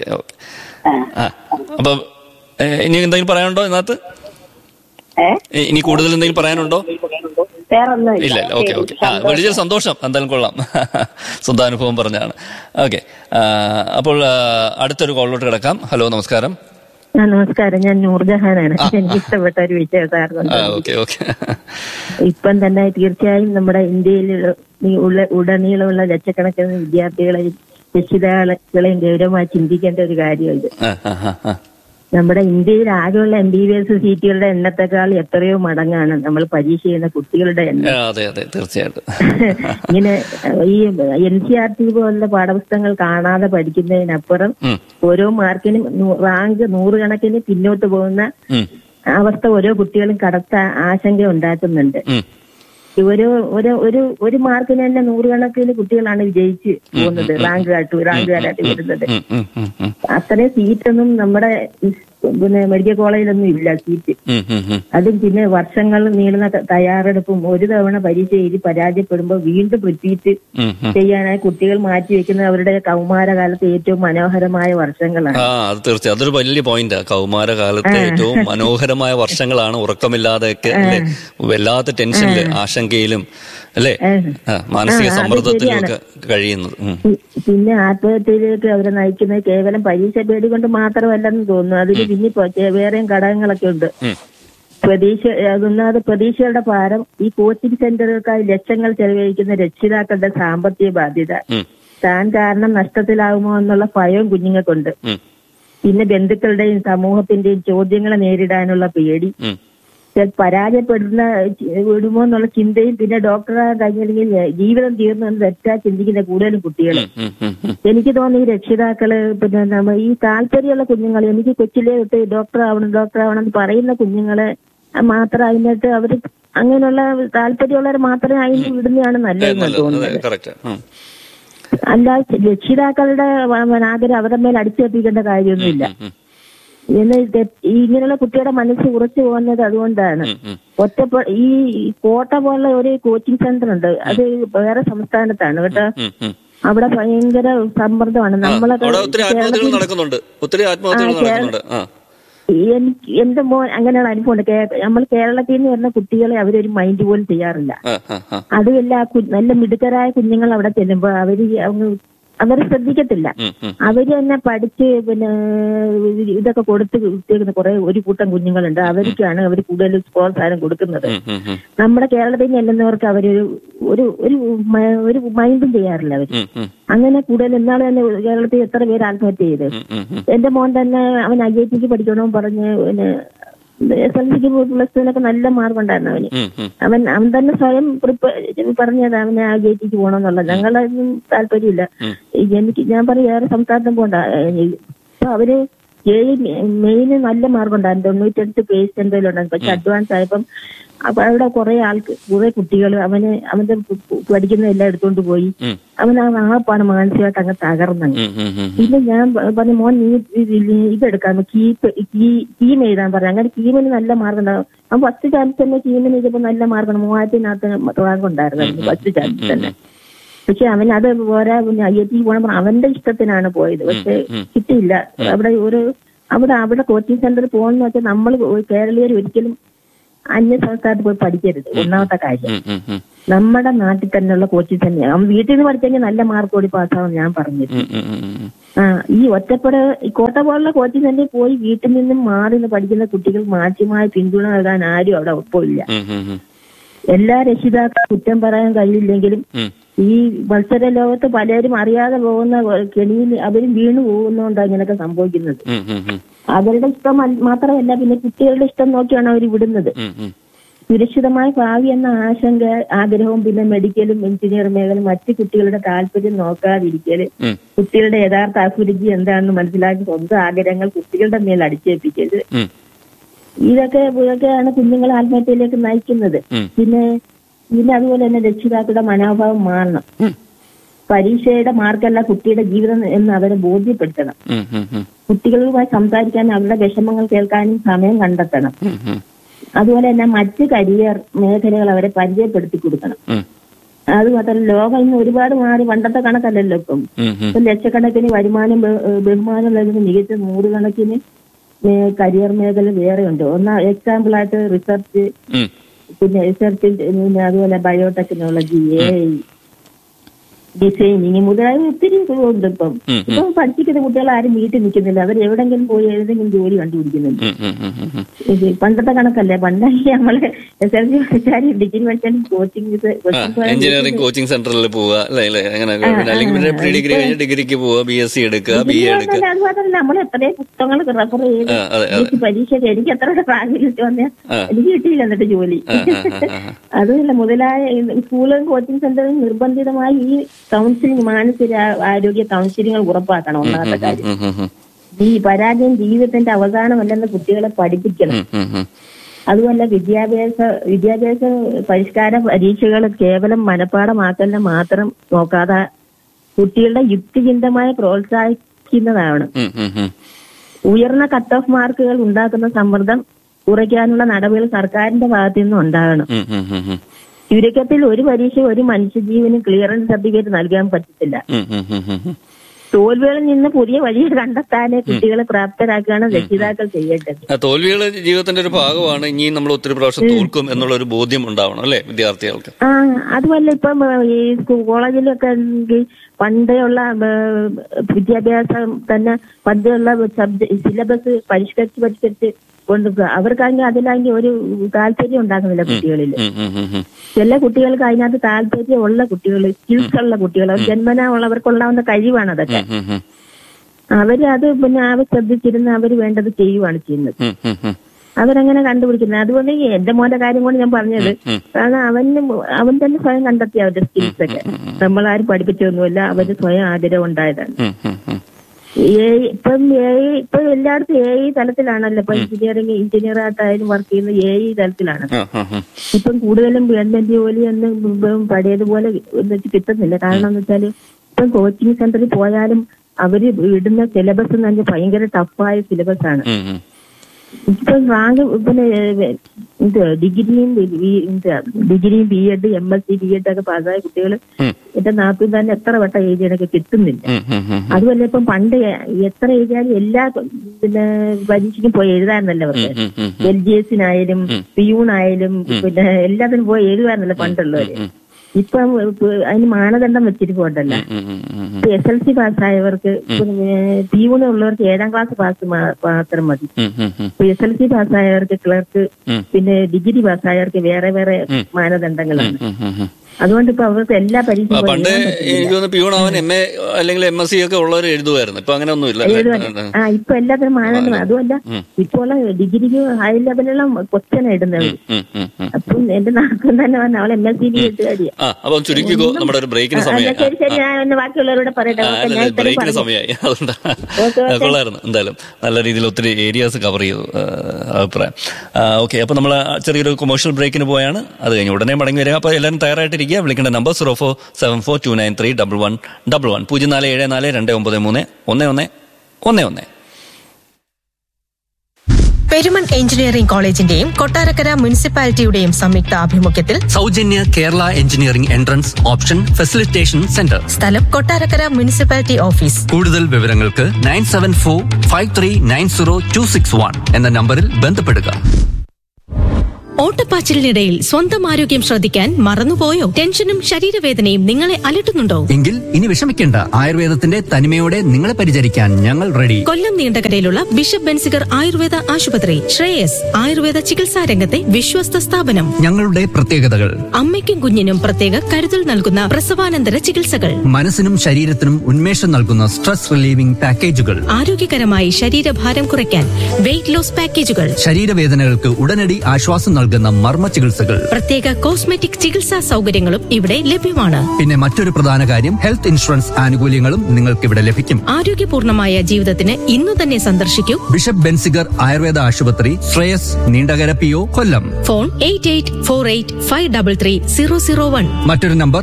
അപ്പൊ ഇനി എന്തെങ്കിലും പറയാനുണ്ടോ ഇതിനകത്ത്? ഇനി കൂടുതൽ എന്തെങ്കിലും പറയാനുണ്ടോ? ഇല്ല. ഓക്കെ. വലിയ സന്തോഷം. എന്തായാലും കൊള്ളാം. സ്വന്തം അനുഭവം പറഞ്ഞാണ്. ഓക്കെ. അപ്പോൾ അടുത്തൊരു കോളിലോട്ട് കിടക്കാം. ഹലോ, നമസ്കാരം. നമസ്കാരം. ഞാൻ നൂർജഹാനാണ്. എനിക്ക് ഇഷ്ടപ്പെട്ട ഒരു വിഷയമായിരുന്നു. ഇപ്പം തന്നെ തീർച്ചയായും നമ്മുടെ ഇന്ത്യയിൽ ഉടനീളമുള്ള ലക്ഷക്കണക്കിന് വിദ്യാർത്ഥികളെ രക്ഷിതാക്കളെയും ഗൗരവമായി ചിന്തിക്കേണ്ട ഒരു കാര്യം ഇത്. നമ്മുടെ ഇന്ത്യയിൽ ആകെയുള്ള MBBS സീറ്റുകളുടെ എണ്ണത്തെക്കാൾ എത്രയോ മടങ്ങാണ് നമ്മൾ പരീക്ഷ ചെയ്യുന്ന കുട്ടികളുടെ എണ്ണം. തീർച്ചയായിട്ടും. ഇങ്ങനെ ഈ NCERT പോലുള്ള പാഠപുസ്തകങ്ങൾ കാണാതെ പഠിക്കുന്നതിനപ്പുറം ഓരോ മാർക്കിനും റാങ്ക് 100 കണക്കിന് പിന്നോട്ട് പോകുന്ന അവസ്ഥ ഓരോ കുട്ടികളും കടുത്ത ആശങ്ക ഉണ്ടാക്കുന്നുണ്ട്. ഒരു മാർക്കിന് തന്നെ 100 കണക്കിന് കുട്ടികളാണ് വിജയിച്ച് പോകുന്നത്, റാങ്കുകാരായിട്ട് വരുന്നത്. അത്രയും സീറ്റൊന്നും നമ്മുടെ മെഡിക്കൽ കോളേജിലൊന്നും ഇല്ല സീറ്റ്. അതും പിന്നെ വർഷങ്ങൾ നീളുന്ന തയ്യാറെടുപ്പും ഒരു തവണ പരീക്ഷ എഴുതി പരാജയപ്പെടുമ്പോൾ വീണ്ടും റിപ്പീറ്റ് ചെയ്യാനായി കുട്ടികൾ മാറ്റിവെക്കുന്നത് അവരുടെ കൗമാരകാലത്തെ ഏറ്റവും മനോഹരമായ വർഷങ്ങളാണ്. അത് തീർച്ചയായും അതൊരു വലിയ പോയിന്റ്. കൗമാരകാലത്തെ ഏറ്റവും മനോഹരമായ വർഷങ്ങളാണ്. ഉറക്കമില്ലാതെയൊക്കെ വല്ലാത്ത ടെൻഷനില്, ആശങ്കയിലും അല്ലെ, മാനസിക സമ്മർദ്ദത്തിലും ഒക്കെ കഴിയുന്നത്. പിന്നെ ആത്മഹത്യയിലേക്ക് അവരെ നയിക്കുന്നത് കേവലം പരീക്ഷ പേടി കൊണ്ട് മാത്രമല്ലെന്ന് തോന്നുന്നു. അതിന് പിന്നെ വേറെയും ഘടകങ്ങളൊക്കെ ഉണ്ട്. പ്രതീക്ഷകളുടെ ഭാരം, ഈ കോച്ചിങ് സെന്ററുകൾക്കായി ലക്ഷങ്ങൾ ചെലവഴിക്കുന്ന രക്ഷിതാക്കളുടെ സാമ്പത്തിക ബാധ്യത, താൻ കാരണം നഷ്ടത്തിലാകുമോ എന്നുള്ള ഭയവും കുഞ്ഞുങ്ങൾക്കുണ്ട്. പിന്നെ ബന്ധുക്കളുടെയും സമൂഹത്തിന്റെയും ചോദ്യങ്ങളെ നേരിടാനുള്ള പേടി, വിടുമോ എന്നുള്ള ചിന്തയും, പിന്നെ ഡോക്ടറാകാൻ കഴിഞ്ഞില്ലെങ്കിൽ ജീവിതം തീർന്നു തെറ്റാ ചിന്തിക്കുന്ന കൂടുതലും കുട്ടികൾ. എനിക്ക് തോന്നുന്നു ഈ രക്ഷിതാക്കള് പിന്നെ ഈ താല്പര്യമുള്ള കുഞ്ഞുങ്ങൾ, എനിക്ക് കൊച്ചിലേ തൊട്ട് ഡോക്ടറാവണം എന്ന് പറയുന്ന കുഞ്ഞുങ്ങളെ മാത്രം അതിനകത്ത് അവർ അങ്ങനെയുള്ള താല്പര്യമുള്ളവരെ മാത്രമേ അതിന് വിടുന്നതാണ് നല്ലതെന്ന് തോന്നുന്നത്. അല്ല, രക്ഷിതാക്കളുടെ ആഗ്രഹം അവരുടെ മേൽ അടിച്ചേൽപ്പിക്കേണ്ട കാര്യമൊന്നുമില്ല. ഇങ്ങനെയുള്ള കുട്ടിയുടെ മനസ്സ് ഉറച്ചു പോകുന്നത് അതുകൊണ്ടാണ്. ഈ കോട്ട പോലുള്ള ഒരു കോച്ചിങ് സെന്റർ ഉണ്ട്, അത് വേറെ സംസ്ഥാനത്താണ് കേട്ടോ. അവിടെ ഭയങ്കര സമ്മർദ്ദമാണ്. എന്റെ മോൻ അങ്ങനെയുള്ള അനുഭവമുണ്ട്. നമ്മൾ കേരളത്തിൽ നിന്ന് വരുന്ന കുട്ടികളെ അവരൊരു മൈൻഡ് പോലും ചെയ്യാറില്ല. അതുമല്ല, നല്ല മിടുക്കരായ കുഞ്ഞുങ്ങൾ അവിടെ ചെല്ലുമ്പോ അവർ ശ്രദ്ധിക്കത്തില്ല. അവര് തന്നെ പഠിച്ച് പിന്നെ ഇതൊക്കെ കൊടുത്ത് കിട്ടിയിരിക്കുന്ന ഒരു കൂട്ടം കുഞ്ഞുങ്ങളുണ്ട്. അവർക്കാണ് അവർ കൂടുതൽ പ്രോത്സാഹനം കൊടുക്കുന്നത്. നമ്മുടെ കേരളത്തിൽ ചെല്ലുന്നവർക്ക് അവരൊരു ഒരു മൈൻഡും ചെയ്യാറില്ല അവര്. അങ്ങനെ കൂടുതൽ എന്നാൾ തന്നെ കേരളത്തിൽ എത്ര പേര് ആത്മഹത്യ ചെയ്ത്. എന്റെ മോൻ തന്നെ അവൻ IITക്ക് പഠിക്കണമെന്ന് പറഞ്ഞ് പിന്നെ SLCക്ക് +2 നല്ല മാർക്കുണ്ടായിരുന്നു അവന്. അവൻ തന്നെ സ്വയം പറഞ്ഞത് അവന് IITക്ക് പോകണമെന്നുള്ളത്. ഞങ്ങളൊന്നും താല്പര്യമില്ല. ഞാൻ പറയും വേറെ സംസ്ഥാനത്തും പോകണ്ട. അപ്പൊ അവര് മെയിന് നല്ല മാർക്കുണ്ടായിരുന്നു, 98% ഉണ്ടായിരുന്നു. പക്ഷെ അഡ്വാൻസ് ആയപ്പം അപ്പൊ അവിടെ കുറെ കുട്ടികൾ അവന്റെ പഠിക്കുന്ന എല്ലാം എടുത്തോണ്ട് പോയി. അവൻ ആപ്പാണ് മാനസികമായിട്ട് അങ്ങ് തകർന്നങ്ങ്. പിന്നെ ഞാൻ പറഞ്ഞു, മോൻ നീ ഇതെടുക്കാം, കീം എഴുതാൻ പറഞ്ഞു. അങ്ങനെ കീമിന് നല്ല മാർക്ക് ഉണ്ടാവും. അവൻ ഫസ്റ്റ് ചാൻസ് തന്നെ കീമിന് എഴുതിയപ്പോ നല്ല മാർക്കാണ്, 3000 റാങ്ക് ഉണ്ടായിരുന്നു ഫസ്റ്റ് ചാൻസ് തന്നെ. പക്ഷെ അവൻ അത് പോരാ, പിന്നെ IIT പോകണം, അവന്റെ ഇഷ്ടത്തിനാണ് പോയത്. പക്ഷെ കിട്ടിയില്ല. അവിടെ കോച്ചിങ് സെന്ററിൽ പോകണമെന്ന് വെച്ചാൽ നമ്മൾ കേരളീയർ ഒരിക്കലും അന്യ സംസ്ഥാനത്ത് പോയി പഠിക്കരുത്. ഒന്നാമത്തെ കാര്യം നമ്മുടെ നാട്ടിൽ തന്നെയുള്ള കോച്ചിങ് തന്നെയാണ്. അവൻ വീട്ടിൽ നിന്ന് പഠിച്ചെങ്കിൽ നല്ല മാർക്ക് കൂടി പാസ്സാവും ഞാൻ പറഞ്ഞിരുന്നു. ഈ കോട്ട പോലുള്ള കോച്ചിങ് സെന്ററിൽ പോയി വീട്ടിൽ നിന്നും മാറി നിന്ന് പഠിക്കുന്ന കുട്ടികൾ മാധ്യമായ പിന്തുണ നൽകാൻ ആരും അവിടെ ഒപ്പമില്ല. എല്ലാ രക്ഷിതാക്കളും കുറ്റം പറയാൻ കഴിയില്ലെങ്കിലും ഈ മത്സര ലോകത്ത് പലരും അറിയാതെ പോകുന്ന കെണിയിൽ അവരും വീണു പോകുന്നതുകൊണ്ടാണ് ഇങ്ങനെയൊക്കെ സംഭവിക്കുന്നത്. അവരുടെ ഇഷ്ടം മാത്രമല്ല, പിന്നെ കുട്ടികളുടെ ഇഷ്ടം നോക്കിയാണ് അവർ വിടുന്നത്. സുരക്ഷിതമായ ഭാവി എന്ന ആഗ്രഹവും പിന്നെ മെഡിക്കലും എഞ്ചിനീയർ മേഖല മറ്റു കുട്ടികളുടെ താല്പര്യം നോക്കാതിരിക്കല്, കുട്ടികളുടെ യഥാർത്ഥ അഭിരുചി എന്താണെന്ന് മനസ്സിലാക്കി സ്വന്തം ആഗ്രഹങ്ങൾ കുട്ടികളുടെ മേൽ അടിച്ചേൽപ്പിക്കരുത്. ഇതൊക്കെയാണ് കുഞ്ഞുങ്ങളെ ആത്മഹത്യയിലേക്ക് നയിക്കുന്നത്. പിന്നെ അതുപോലെ തന്നെ രക്ഷിതാക്കളുടെ മനോഭാവം മാറണം. പരീക്ഷയുടെ മാർക്കല്ല കുട്ടിയുടെ ജീവിതം എന്ന് അവരെ ബോധ്യപ്പെടുത്തണം. കുട്ടികളുമായി സംസാരിക്കാൻ, അവരുടെ വിഷമങ്ങൾ കേൾക്കാനും സമയം കണ്ടെത്തണം. അതുപോലെ തന്നെ മറ്റ് കരിയർ മേഖലകൾ അവരെ പരിചയപ്പെടുത്തി കൊടുക്കണം. അതുമാത്രമല്ല, ലോകം ഇന്ന് ഒരുപാട് മാറി, പണ്ടത്തെ കണക്കല്ലല്ലോ ഇപ്പം. ലക്ഷക്കണക്കിന് വരുമാനം ബഹുമാനം നൽകുന്ന മികച്ച 100 കണക്കിന് കരിയർ മേഖല വേറെയുണ്ട്. എക്സാമ്പിളായിട്ട് റിസർച്ച്, പിന്നെ റിസർച്ചിൽ അതുപോലെ ബയോടെക്നോളജി, AI, ഡിസൈനിങ് മുതലായ ഒത്തിരി ഉണ്ട്. ഇപ്പം പഠിപ്പിക്കുന്ന കുട്ടികൾ ആരും വീട്ടിൽ നിൽക്കുന്നില്ല. അവർ എവിടെങ്കിലും പോയി ഏതെങ്കിലും ജോലി കണ്ടുപിടിക്കുന്നുണ്ട്. ഇത് പണ്ടത്തെ കണക്കല്ലേ. പണ്ടായി നമ്മള് SLC പഠിച്ചാലും ഡിഗ്രി പഠിച്ചാലും എഞ്ചിനീയറിംഗ് കോച്ചിങ് സെന്ററിൽ പോവുക, ഡിഗ്രിക്ക് പോവുക, BSc എടുക്കുക, BA എടുക്കുക. അത് മാത്രമല്ല, നമ്മൾ എത്രയും പുസ്തകങ്ങൾ റെഫർ ചെയ്ത് പരീക്ഷയ്ക്ക് എനിക്ക് എത്ര പ്രാഗൽഭ്യം വന്നാൽ എനിക്ക് കിട്ടിയില്ല എന്നിട്ട് ജോലി. അതുമല്ല, മുതലായ സ്കൂളും കോച്ചിങ് സെന്ററും നിർബന്ധിതമായി ഈ കൗൺസിലിംഗ്, മാനസിക ആരോഗ്യ കൗൺസിലിംഗ് ഉറപ്പാക്കണം. ഒന്നാമത്തെ കാര്യം, ഈ പരാജയം ജീവിതത്തിന്റെ അവസാനമല്ലെന്ന് കുട്ടികളെ പഠിപ്പിക്കണം. അതുമല്ല, വിദ്യാഭ്യാസ പരിഷ്കാര പരീക്ഷകൾ കേവലം മനഃപ്പാഠമാക്കലിനെ മാത്രം നോക്കാതെ കുട്ടികളുടെ യുക്തിചിന്തമായി പ്രോത്സാഹിക്കുന്നതാണ്. ഉയർന്ന കട്ട് ഓഫ് മാർക്കുകൾ ഉണ്ടാക്കുന്ന സമ്മർദ്ദം കുറയ്ക്കാനുള്ള നടപടികൾ സർക്കാരിന്റെ ഭാഗത്തു നിന്നും ഉണ്ടാകണം. ചുരുക്കത്തിൽ ഒരു പരീക്ഷ ഒരു മനുഷ്യജീവന് ക്ലിയറൻസ് സർട്ടിഫിക്കറ്റ് നൽകാൻ പറ്റത്തില്ല. തോൽവികളിൽ നിന്ന് പുതിയ വഴികൾ കണ്ടെത്താനേ കുട്ടികളെ പ്രാപ്തരാക്കുകയാണ് രക്ഷിതാക്കൾ ചെയ്യേണ്ടത്. തോൽവികൾ ജീവിതത്തിന്റെ ഒരു ഭാഗമാണ്. ഇനി നമ്മൾ ഒത്തിരി പ്രാവശ്യം തോൽക്കും എന്നുള്ള ഒരു ബോധ്യം ഉണ്ടാവണം അല്ലെ വിദ്യാർത്ഥികൾക്ക്. അതുമല്ല, ഇപ്പം ഈ കോളേജിലൊക്കെ പണ്ടേയുള്ള വിദ്യാഭ്യാസം തന്നെ പണ്ടുള്ള സിലബസ് പരിഷ്കരിച്ച് കൊണ്ടുപോകുക. അവർക്കാണെങ്കിൽ അതിലാണെങ്കിൽ ഒരു താല്പര്യം ഉണ്ടാകുന്നില്ല കുട്ടികളിൽ. ചില കുട്ടികൾക്ക് അതിനകത്ത് താല്പര്യമുള്ള കുട്ടികൾ, സ്കിൽസ് ഉള്ള കുട്ടികൾ, ജന്മനാ ഉള്ളവർക്കുണ്ടാവുന്ന കഴിവാണ് അതൊക്കെ. അവരത് പിന്നെ അവർ ശ്രദ്ധിച്ചിരുന്ന് അവർ വേണ്ടത് ചെയ്യുവാണ് ചെയ്യുന്നത്. അവരങ്ങനെ കണ്ടുപിടിക്കുന്നത്. അതുകൊണ്ട് എന്റെ മോന്റെ കാര്യം കൊണ്ട് ഞാൻ പറഞ്ഞത്, കാരണം അവൻ തന്നെ സ്വയം കണ്ടെത്തിയ അവരുടെ സ്കിൽസ് ഒക്കെ. നമ്മളാരും പഠിപ്പിച്ചൊന്നുമില്ല, അവര് സ്വയം ആഗ്രഹം ഉണ്ടായതാണ്. ഇപ്പം എല്ലായിടത്തും AI തലത്തിലാണല്ലോ. ഇപ്പൊ എഞ്ചിനീയറായിട്ടായാലും വർക്ക് ചെയ്യുന്ന AI തലത്തിലാണ്. ഇപ്പം കൂടുതലും ഗവൺമെന്റ് ജോലിയൊന്നും പഴയതുപോലെ കിട്ടുന്നില്ല. കാരണം എന്ന് വെച്ചാല് ഇപ്പം കോച്ചിങ് സെന്ററിൽ പോയാലും അവര് ഇടുന്ന സിലബസ് തന്നെ ഭയങ്കര ടഫായ സിലബസ് ആണ്. ഇപ്പൊ റാങ്ക് പിന്നെ ഡിഗ്രിയും BEd MSc BEd ഒക്കെ പാസ്സായ കുട്ടികൾ എന്റെ നാട്ടിൽ തന്നെ എത്ര വട്ടം എഴുതിയൊക്കെ കിട്ടുന്നില്ല. അതുമല്ല, ഇപ്പം പണ്ട് എത്ര എഴുതിയാലും എല്ലാ പിന്നെ പരീക്ഷയ്ക്കും പോയി എഴുതാറുന്നല്ലോ അവർക്ക്. LGSനായാലും പിയൂണായാലും പിന്നെ എല്ലാത്തിനും പോയി എഴുതാറുന്നല്ലോ പണ്ടുള്ളവര്. ഇപ്പം അതിന് മാനദണ്ഡം വെച്ചിരിപ്പുണ്ടല്ലോ. SLC പാസ്സായവർക്ക് പിയൂണ് ഉള്ളവർക്ക് 7ാം ക്ലാസ് പാസ് മാത്രം മതി. SLC പാസ്സായവർക്ക് ക്ലർക്ക്, പിന്നെ ഡിഗ്രി പാസ്സായവർക്ക് വേറെ വേറെ മാനദണ്ഡങ്ങളാണ്. അതുകൊണ്ട് ഇപ്പൊ അവർക്ക് എല്ലാ പരീക്ഷയും പണ്ട് എനിക്ക് തോന്നുന്നു പ്യൂണാവൻ MA അല്ലെങ്കിൽ MSc ഒക്കെ ഉള്ളവർ എഴുതുമായിരുന്നു. ഇപ്പൊ അങ്ങനെ ഒന്നും ഇല്ല. ഇപ്പൊ എല്ലാത്തിനും മാനദണ്ഡം. അതുമല്ല ഇപ്പോൾ ഡിഗ്രിക്ക് ഹൈ ലെവലുള്ള ക്വസ്റ്റ്യൻ ഇടുന്നത്. അപ്പം എന്റെ നാട്ടിൽ തന്നെ വന്ന അവൾ MSc എഴുത്തുകാരിയാണ്. അപ്പം ചുരുക്കിക്കോ, നമ്മുടെ ഒരു ബ്രേക്കിന് സമയമായി. ശരി ശരി, ഞാൻ ബാക്കിയുള്ളവരോട് പറയട്ടെ. ബ്രേക്കിന് സമയമായി. അതുകൊണ്ടാണ് കൊള്ളായിരുന്നു. എന്തായാലും നല്ല രീതിയിൽ ഒത്തിരി ഏരിയാസ് കവർ ചെയ്തു അഭിപ്രായം. ഓക്കെ, അപ്പൊ നമ്മൾ ചെറിയൊരു കൊമേഴ്ഷ്യൽ ബ്രേക്കിന് പോയാണ്. അത് കഴിഞ്ഞ് ഉടനെ മടങ്ങി വരിക. അപ്പൊ എല്ലാവരും തയ്യാറായിട്ടിരിക്കുക. വിളിക്കേണ്ട നമ്പർ 0474293111 0474293111. പെരുമൺ എഞ്ചിനീയറിംഗ് കോളേജിന്റെയും കൊട്ടാരക്കര മുനിസിപ്പാലിറ്റിയുടെയും സംയുക്ത ആഭിമുഖ്യത്തിൽ സൗജന്യ Kerala engineering entrance option facilitation centre. സ്ഥലം കൊട്ടാരക്കര മുനിസിപ്പാലിറ്റി ഓഫീസ്. കൂടുതൽ വിവരങ്ങൾക്ക് 9745390261 എന്ന നമ്പറിൽ ബന്ധപ്പെടുക. ഓട്ടപ്പാച്ചിലിനിടയിൽ സ്വന്തം ആരോഗ്യം ശ്രദ്ധിക്കാൻ മറന്നുപോയോ? ടെൻഷനും ശരീരവേദനയും നിങ്ങളെ അലട്ടുന്നുണ്ടോ? എങ്കിൽ ഇനി വിഷമിക്കേണ്ട. ആയുർവേദത്തിന്റെ തനിമയോടെ നിങ്ങളെ പരിചരിക്കാൻ ഞങ്ങൾ റെഡി. കൊല്ലം നീണ്ടകരയിലുള്ള ബിഷപ്പ് ബെൻസിഗർ ആയുർവേദ ആശുപത്രി, ശ്രേയസ് ആയുർവേദ ചികിത്സാ രംഗത്തെ വിശ്വസ്ത സ്ഥാപനം. ഞങ്ങളുടെ പ്രത്യേകതകൾ: അമ്മയ്ക്കും കുഞ്ഞിനും പ്രത്യേക കരുതൽ നൽകുന്ന പ്രസവാനന്തര ചികിത്സകൾ, മനസ്സിനും ശരീരത്തിനും ഉന്മേഷം നൽകുന്ന സ്ട്രെസ് റിലീവിംഗ് പാക്കേജുകൾ, ആരോഗ്യകരമായി ശരീരഭാരം കുറയ്ക്കാൻ വെയിറ്റ് ലോസ് പാക്കേജുകൾ, ശരീരവേദനകൾക്ക് ഉടനടി ആശ്വാസം നൽകുന്ന മർമ്മ ചികിത്സകൾ, പ്രത്യേക കോസ്മെറ്റിക് ചികിത്സാ സൗകര്യങ്ങളും ഇവിടെ ലഭ്യമാണ്. പിന്നെ മറ്റൊരു പ്രധാന കാര്യം, ഹെൽത്ത് ഇൻഷുറൻസ് ആനുകൂല്യങ്ങളും നിങ്ങൾക്ക് ഇവിടെ ലഭിക്കും. ആരോഗ്യപൂർണമായ ജീവിതത്തിന് ഇന്നു തന്നെ സന്ദർശിക്കൂ ബിഷപ്പ് ബെൻസിഗർ ആയുർവേദ ആശുപത്രി, ശ്രേയസ്, നീണ്ടകര PO, കൊല്ലം. ഫോൺ 8848533001. മറ്റൊരു നമ്പർ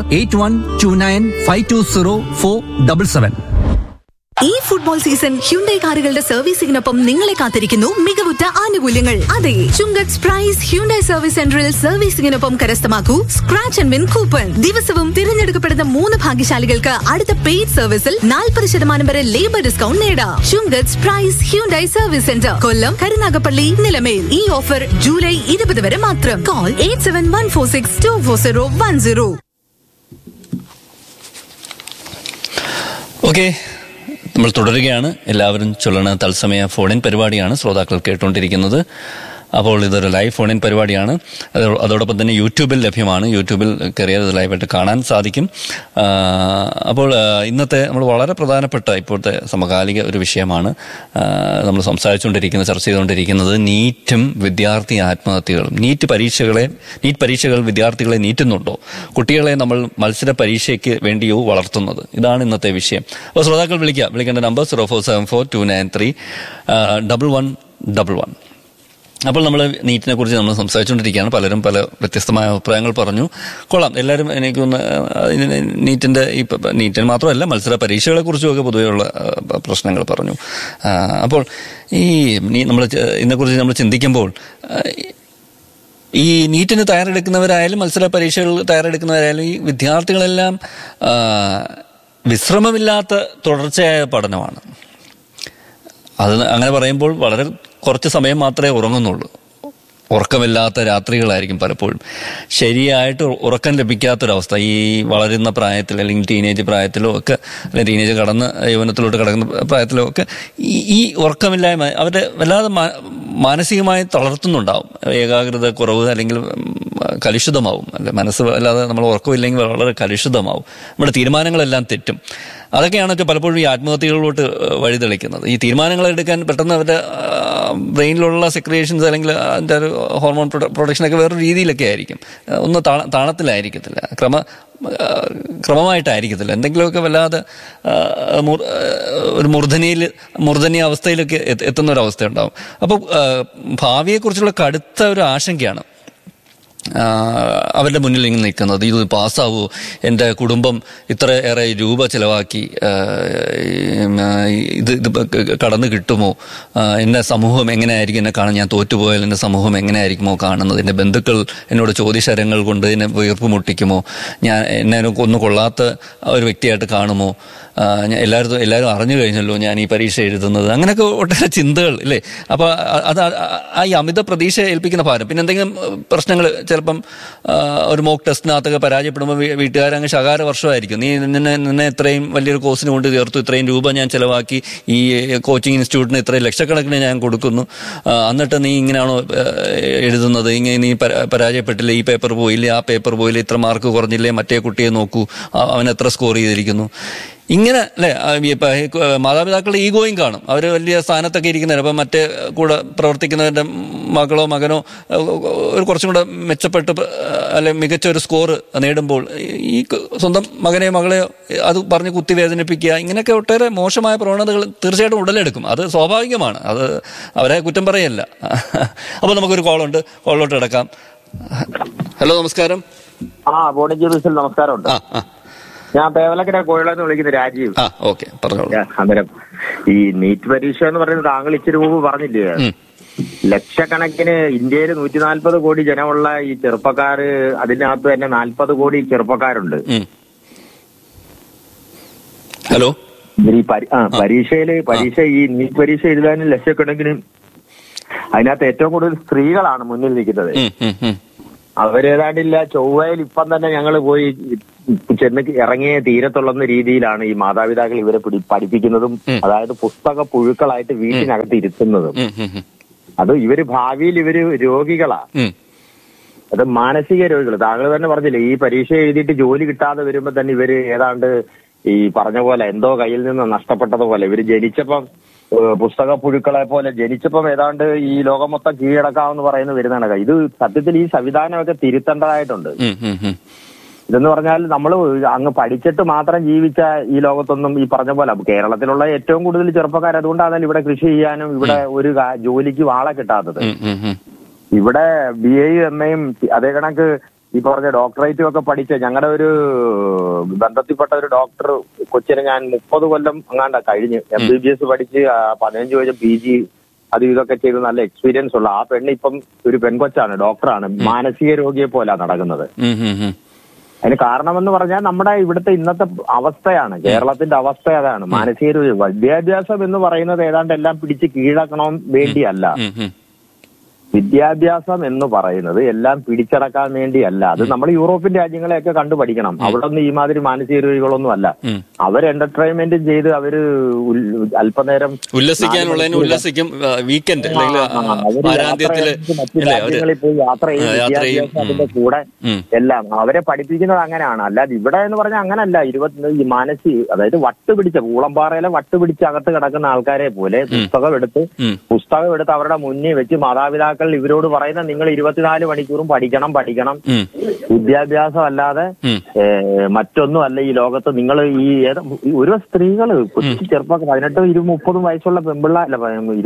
8129520477. ഈ ഫുട്ബോൾ സീസൺ ഹ്യുണ്ടൈ കാറുകളുടെ സർവീസിംഗിനൊപ്പം നിങ്ങളെ കാത്തിരിക്കുന്നു മികവുറ്റ ആനുകൂല്യങ്ങൾ. അതെ, ചുങ്കത്ത് പ്രൈസ് ഹ്യുണ്ടൈ സർവീസ് സെന്ററിൽ സർവീസിംഗിനൊപ്പം കരസ്ഥമാക്കൂ സ്ക്രാച്ച് ആൻഡ് വിൻ കൂപ്പൺ. ദിവസവും തിരഞ്ഞെടുക്കപ്പെടുന്ന 3 ഭാഗ്യശാലികൾക്ക് അടുത്ത പെയ്ഡ് സർവീസിൽ 40% വരെ ലേബർ ഡിസ്കൗണ്ട് നേടാം. ചുങ്കത്ത് പ്രൈസ് ഹ്യുണ്ടൈ സർവീസ് സെന്റർ, കൊല്ലം, കരുനാഗപ്പള്ളി, നിലമേൽ. ഈ ഓഫർ ജൂലൈ 20 വരെ മാത്രം. കോൾ 8714624010. ഓക്കെ, നമ്മൾ തുടരുകയാണ്. എല്ലാവരും ചൊല്ലണ തത്സമയ ഫോണിൻ പരിപാടിയാണ് ശ്രോതാക്കൾ കേട്ടുകൊണ്ടിരിക്കുന്നത്. അപ്പോൾ ഇതൊരു ലൈവ് ഫോണിൻ പരിപാടിയാണ്. അതോടൊപ്പം തന്നെ യൂട്യൂബിൽ ലഭ്യമാണ്. യൂട്യൂബിൽ കയറിയാൽ ഇത് ലൈവായിട്ട് കാണാൻ സാധിക്കും. അപ്പോൾ ഇന്നത്തെ നമ്മൾ വളരെ പ്രധാനപ്പെട്ട ഇപ്പോഴത്തെ സമകാലിക ഒരു വിഷയമാണ് നമ്മൾ ചർച്ച ചെയ്തുകൊണ്ടിരിക്കുന്നത് നീറ്റും വിദ്യാർത്ഥി ആത്മഹത്യകളും. നീറ്റ് പരീക്ഷകൾ വിദ്യാർത്ഥികളെ നീറ്റുന്നുണ്ടോ? കുട്ടികളെ നമ്മൾ മത്സര പരീക്ഷയ്ക്ക് വേണ്ടിയോ വളർത്തുന്നത്? ഇതാണ് ഇന്നത്തെ വിഷയം. അപ്പോൾ ശ്രോതാക്കൾ വിളിക്കേണ്ട നമ്പർ 0474293111. അപ്പോൾ നമ്മൾ നീറ്റിനെ കുറിച്ച് നമ്മൾ സംസാരിച്ചുകൊണ്ടിരിക്കുകയാണ്. പലരും പല വ്യത്യസ്തമായ അഭിപ്രായങ്ങൾ പറഞ്ഞു. കൊള്ളാം, എല്ലാവരും എനിക്കൊന്ന് നീറ്റിന് മാത്രമല്ല മത്സര പരീക്ഷകളെ കുറിച്ചുമൊക്കെ പൊതുവെയുള്ള പ്രശ്നങ്ങൾ പറഞ്ഞു. അപ്പോൾ ഇതിനെക്കുറിച്ച് നമ്മൾ ചിന്തിക്കുമ്പോൾ ഈ നീറ്റിന് തയ്യാറെടുക്കുന്നവരായാലും മത്സര പരീക്ഷകൾ തയ്യാറെടുക്കുന്നവരായാലും ഈ വിദ്യാർത്ഥികളെല്ലാം വിശ്രമമില്ലാത്ത തുടർച്ചയായ പഠനമാണ്. അത് അങ്ങനെ പറയുമ്പോൾ വളരെ കുറച്ച് സമയം മാത്രമേ ഉറങ്ങുന്നുള്ളൂ. ഉറക്കമില്ലാത്ത രാത്രികളായിരിക്കും പലപ്പോഴും. ശരിയായിട്ട് ഉറക്കം ലഭിക്കാത്തൊരവസ്ഥ ഈ വളരുന്ന പ്രായത്തിൽ, അല്ലെങ്കിൽ ടീനേജ് പ്രായത്തിലോ ഒക്കെ, അല്ലെങ്കിൽ ടീനേജ് കടന്ന് യൗവനത്തിലോട്ട് കടക്കുന്ന പ്രായത്തിലോ ഒക്കെ ഈ ഉറക്കമില്ലായ്മ അവരെ വല്ലാതെ മാനസികമായി തളർത്തുന്നുണ്ടാവും. ഏകാഗ്രത കുറവ്, അല്ലെങ്കിൽ കലുഷിതമാവും. അല്ലെ, മനസ്സ് അല്ലാതെ നമ്മൾ ഉറക്കമില്ലെങ്കിൽ വളരെ കലുഷിതമാവും. നമ്മുടെ തീരുമാനങ്ങളെല്ലാം തെറ്റും. അതൊക്കെയാണ് പലപ്പോഴും ഈ ആത്മഹത്യകളിലോട്ട് വഴിതെളിക്കുന്നത്. ഈ തീരുമാനങ്ങൾ എടുക്കാൻ പെട്ടെന്ന് അവരുടെ ബ്രെയിനിലുള്ള സെക്രിയേഷൻസ്, അല്ലെങ്കിൽ അതിൻ്റെ ഒരു ഹോർമോൺ പ്രൊഡക്ഷനൊക്കെ വേറൊരു രീതിയിലൊക്കെ ആയിരിക്കും. ഒന്ന് താളത്തിലായിരിക്കത്തില്ല, ക്രമമായിട്ടായിരിക്കത്തില്ല. എന്തെങ്കിലുമൊക്കെ വല്ലാതെ ഒരു മൂർധനീയ അവസ്ഥയിലൊക്കെ എത്തുന്ന ഒരവസ്ഥ ഉണ്ടാവും. അപ്പോൾ ഭാവിയെക്കുറിച്ചുള്ള കടുത്ത ഒരു ആശങ്കയാണ് അവരുടെ മുന്നിൽ ഇങ്ങനെ നിൽക്കുന്നത്. ഇത് പാസ്സാവുമോ? എൻ്റെ കുടുംബം ഇത്ര ഏറെ രൂപ ചിലവാക്കി ഇത് കടന്നു കിട്ടുമോ? എൻ്റെ സമൂഹം എങ്ങനെയായിരിക്കും എന്നെ കാണാൻ? ഞാൻ തോറ്റുപോയാൽ എൻ്റെ സമൂഹം എങ്ങനെയായിരിക്കുമോ കാണുന്നത്? എൻ്റെ ബന്ധുക്കൾ എന്നോട് ചോദ്യശരങ്ങൾ കൊണ്ട് എന്നെ വീർപ്പ് മുട്ടിക്കുമോ? എന്നെ ഒന്നും കൊള്ളാത്ത ഒരു വ്യക്തിയായിട്ട് കാണുമോ? എല്ലാവരും അറിഞ്ഞു കഴിഞ്ഞല്ലോ ഞാൻ ഈ പരീക്ഷ എഴുതുന്നത്, അങ്ങനെയൊക്കെ ഒട്ടേറെ ചിന്തകൾ ഇല്ലേ. അപ്പോൾ അത് ഈ അമിത പ്രതീക്ഷ ഏൽപ്പിക്കുന്ന ഭാരം. പിന്നെ എന്തെങ്കിലും പ്രശ്നങ്ങൾ, ചിലപ്പം ഒരു മോക്ക് ടെസ്റ്റിനകത്തൊക്കെ പരാജയപ്പെടുമ്പോൾ വീട്ടുകാരങ്ങ് ശകാര വർഷമായിരിക്കും, നീ നിന്നെ ഇത്രയും വലിയൊരു കോഴ്സിന് കൊണ്ട് ചേർത്തു, ഇത്രയും രൂപ ഞാൻ ചിലവാക്കി, ഈ കോച്ചിങ് ഇൻസ്റ്റിറ്റ്യൂട്ടിന് ഇത്രയും ലക്ഷക്കണക്കിന് ഞാൻ കൊടുക്കുന്നു, എന്നിട്ട് നീ ഇങ്ങനെയാണോ എഴുതുന്നത്, ഇങ്ങനെ നീ പരാജയപ്പെട്ടില്ലേ, ഈ പേപ്പർ പോയില്ലേ, ആ പേപ്പർ പോയില്ലേ, ഇത്ര മാർക്ക് കുറഞ്ഞില്ലേ, മറ്റേ കുട്ടിയെ നോക്കൂ അവൻ എത്ര സ്കോർ ചെയ്തിരിക്കുന്നു. ഇങ്ങനെ അല്ലേ മാതാപിതാക്കളുടെ ഈഗോയും കാണും. അവർ വലിയ സ്ഥാനത്തൊക്കെ ഇരിക്കുന്നവർ, അപ്പം മറ്റേ കൂടെ പ്രവർത്തിക്കുന്നവരുടെ മകളോ മകനോ ഒരു കുറച്ചും കൂടെ മെച്ചപ്പെട്ട് അല്ലെ മികച്ച ഒരു സ്കോർ നേടുമ്പോൾ ഈ സ്വന്തം മകനെയോ മകളെയോ അത് പറഞ്ഞ് കുത്തി വേദനിപ്പിക്കുക, ഇങ്ങനെയൊക്കെ ഒട്ടേറെ മോശമായ പ്രവണതകൾ തീർച്ചയായിട്ടും ഉടലെടുക്കും. അത് സ്വാഭാവികമാണ്, അത് അവരെ കുറ്റം പറയല്ല. അപ്പോൾ നമുക്കൊരു കോളുണ്ട്, കോളിലോട്ട് കിടക്കാം. ഹലോ, നമസ്കാരം. നമസ്കാരമുണ്ട്. ഞാൻ പേവലക്കര കോഴിളെന്ന് വിളിക്കുന്ന രാജീവ്. അന്നേരം ഈ നീറ്റ് പരീക്ഷ എന്ന് പറയുന്നത് താങ്കൾ ഇച്ചിരി മുമ്പ് പറഞ്ഞില്ലേ, ലക്ഷക്കണക്കിന് ഇന്ത്യയിൽ 140 കോടി ജനമുള്ള ഈ ചെറുപ്പക്കാര്, അതിനകത്ത് തന്നെ 40 കോടി ചെറുപ്പക്കാരുണ്ട്. ഹലോ, ഈ പരീക്ഷ ഈ നീറ്റ് പരീക്ഷ എഴുതാനും ലക്ഷക്കണക്കിന്, അതിനകത്ത് ഏറ്റവും കൂടുതൽ സ്ത്രീകളാണ് മുന്നിൽ നിൽക്കുന്നത്. അവരേതാണ്ടില്ല ചൊവ്വയിൽ ഇപ്പം തന്നെ ഞങ്ങൾ പോയി ചെന്ന് ഇറങ്ങിയ തീരത്തുള്ള രീതിയിലാണ് ഈ മാതാപിതാക്കൾ ഇവരെ പഠിപ്പിക്കുന്നതും, അതായത് പുസ്തക പുഴുക്കളായിട്ട് വീട്ടിനകത്ത് ഇരുത്തുന്നതും. അത് ഇവര് ഭാവിയിൽ ഇവര് രോഗികളാ, അത് മാനസിക രോഗികൾ. താങ്കൾ തന്നെ പറഞ്ഞില്ലേ, ഈ പരീക്ഷ എഴുതിയിട്ട് ജോലി കിട്ടാതെ വരുമ്പോ തന്നെ ഇവര് ഏതാണ്ട് ഈ പറഞ്ഞ പോലെ എന്തോ കയ്യിൽ നിന്ന് നഷ്ടപ്പെട്ടതുപോലെ, ഇവര് ജനിച്ചപ്പം പുസ്തക പുഴുക്കളെ പോലെ ജനിച്ചപ്പം ഏതാണ്ട് ഈ ലോകം മൊത്തം കീഴടക്കാമെന്ന് പറയുന്നത് വരുന്നതാണ്. ഇത് സത്യത്തിൽ ഈ സംവിധാനമൊക്കെ തിരുത്തേണ്ടതായിട്ടുണ്ട്. ഇതെന്ന് പറഞ്ഞാൽ നമ്മൾ അങ്ങ് പഠിച്ചിട്ട് മാത്രം ജീവിച്ച ഈ ലോകത്തൊന്നും ഈ പറഞ്ഞ പോലെ, കേരളത്തിലുള്ള ഏറ്റവും കൂടുതൽ ചെറുപ്പക്കാർ അതുകൊണ്ടാണ് ഇവിടെ കൃഷി ചെയ്യാനും ഇവിടെ ഒരു ജോലിക്ക് ആളെ കിട്ടാത്തത്. ഇവിടെ BA-യും MA-യും അതേ കണക്ക് ഈ പറഞ്ഞ ഡോക്ടറേറ്റും ഒക്കെ പഠിച്ച ഞങ്ങളുടെ ഒരു ബന്ധത്തിൽപ്പെട്ട ഒരു ഡോക്ടർ കൊച്ചിനെ ഞാൻ 30 കൊല്ലം അങ്ങാണ്ട കഴിഞ്ഞ് MBBS പഠിച്ച് 15 വർഷം PG അത് ഇതൊക്കെ ചെയ്ത് നല്ല എക്സ്പീരിയൻസ് ഉള്ള ആ പെണ്ണ് ഇപ്പം ഒരു പെൺകൊച്ചാണ്, ഡോക്ടറാണ്. മാനസിക രോഗിയെ പോലെ നടക്കുന്നത്. അതിന് കാരണമെന്ന് പറഞ്ഞാൽ നമ്മുടെ ഇവിടുത്തെ ഇന്നത്തെ അവസ്ഥയാണ്, കേരളത്തിന്റെ അവസ്ഥ അതാണ്. മാനസിക രോഗി, വിദ്യാഭ്യാസം എന്ന് പറയുന്നത് ഏതാണ്ട് എല്ലാം പിടിച്ച് കീഴടക്കണം വേണ്ടിയല്ല. വിദ്യാഭ്യാസം എന്ന് പറയുന്നത് എല്ലാം പിടിച്ചടക്കാൻ വേണ്ടിയല്ല. അത് നമ്മൾ യൂറോപ്യൻ രാജ്യങ്ങളെയൊക്കെ കണ്ടു പഠിക്കണം. അവിടെ ഒന്നും ഈ മാതിരി മാനസിക രോഗികളൊന്നും അല്ല. അവർ എന്റർടൈൻമെന്റ് ചെയ്ത് അവര് അല്പനേരം ഉല്ലസിക്കും, വീക്കെൻഡ് രാജ്യങ്ങളിൽ പോയി യാത്ര ചെയ്യും, വിദ്യാഭ്യാസത്തിന്റെ കൂടെ എല്ലാം അവരെ പഠിപ്പിക്കുന്നത് അങ്ങനെയാണ്. അല്ലാതെ ഇവിടെ എന്ന് പറഞ്ഞാൽ അങ്ങനല്ല. ഈ മാനസിക, അതായത് വട്ടുപിടിച്ച കൂളമ്പാറയിലെ വട്ടുപിടിച്ച് അകത്ത് കിടക്കുന്ന ആൾക്കാരെ പോലെ പുസ്തകം എടുത്ത് അവരുടെ മുന്നിൽ വെച്ച് മാതാപിതാക്കൾ ഇവരോട് പറയുന്ന നിങ്ങൾ 24 മണിക്കൂറും പഠിക്കണം, വിദ്യാഭ്യാസം അല്ലാതെ മറ്റൊന്നും അല്ല ഈ ലോകത്ത്. നിങ്ങൾ ഈ ഒരു സ്ത്രീകള് ചെറുപ്പക്കാർ 18-30 വയസ്സുള്ള പെൺപിള്ളേർ,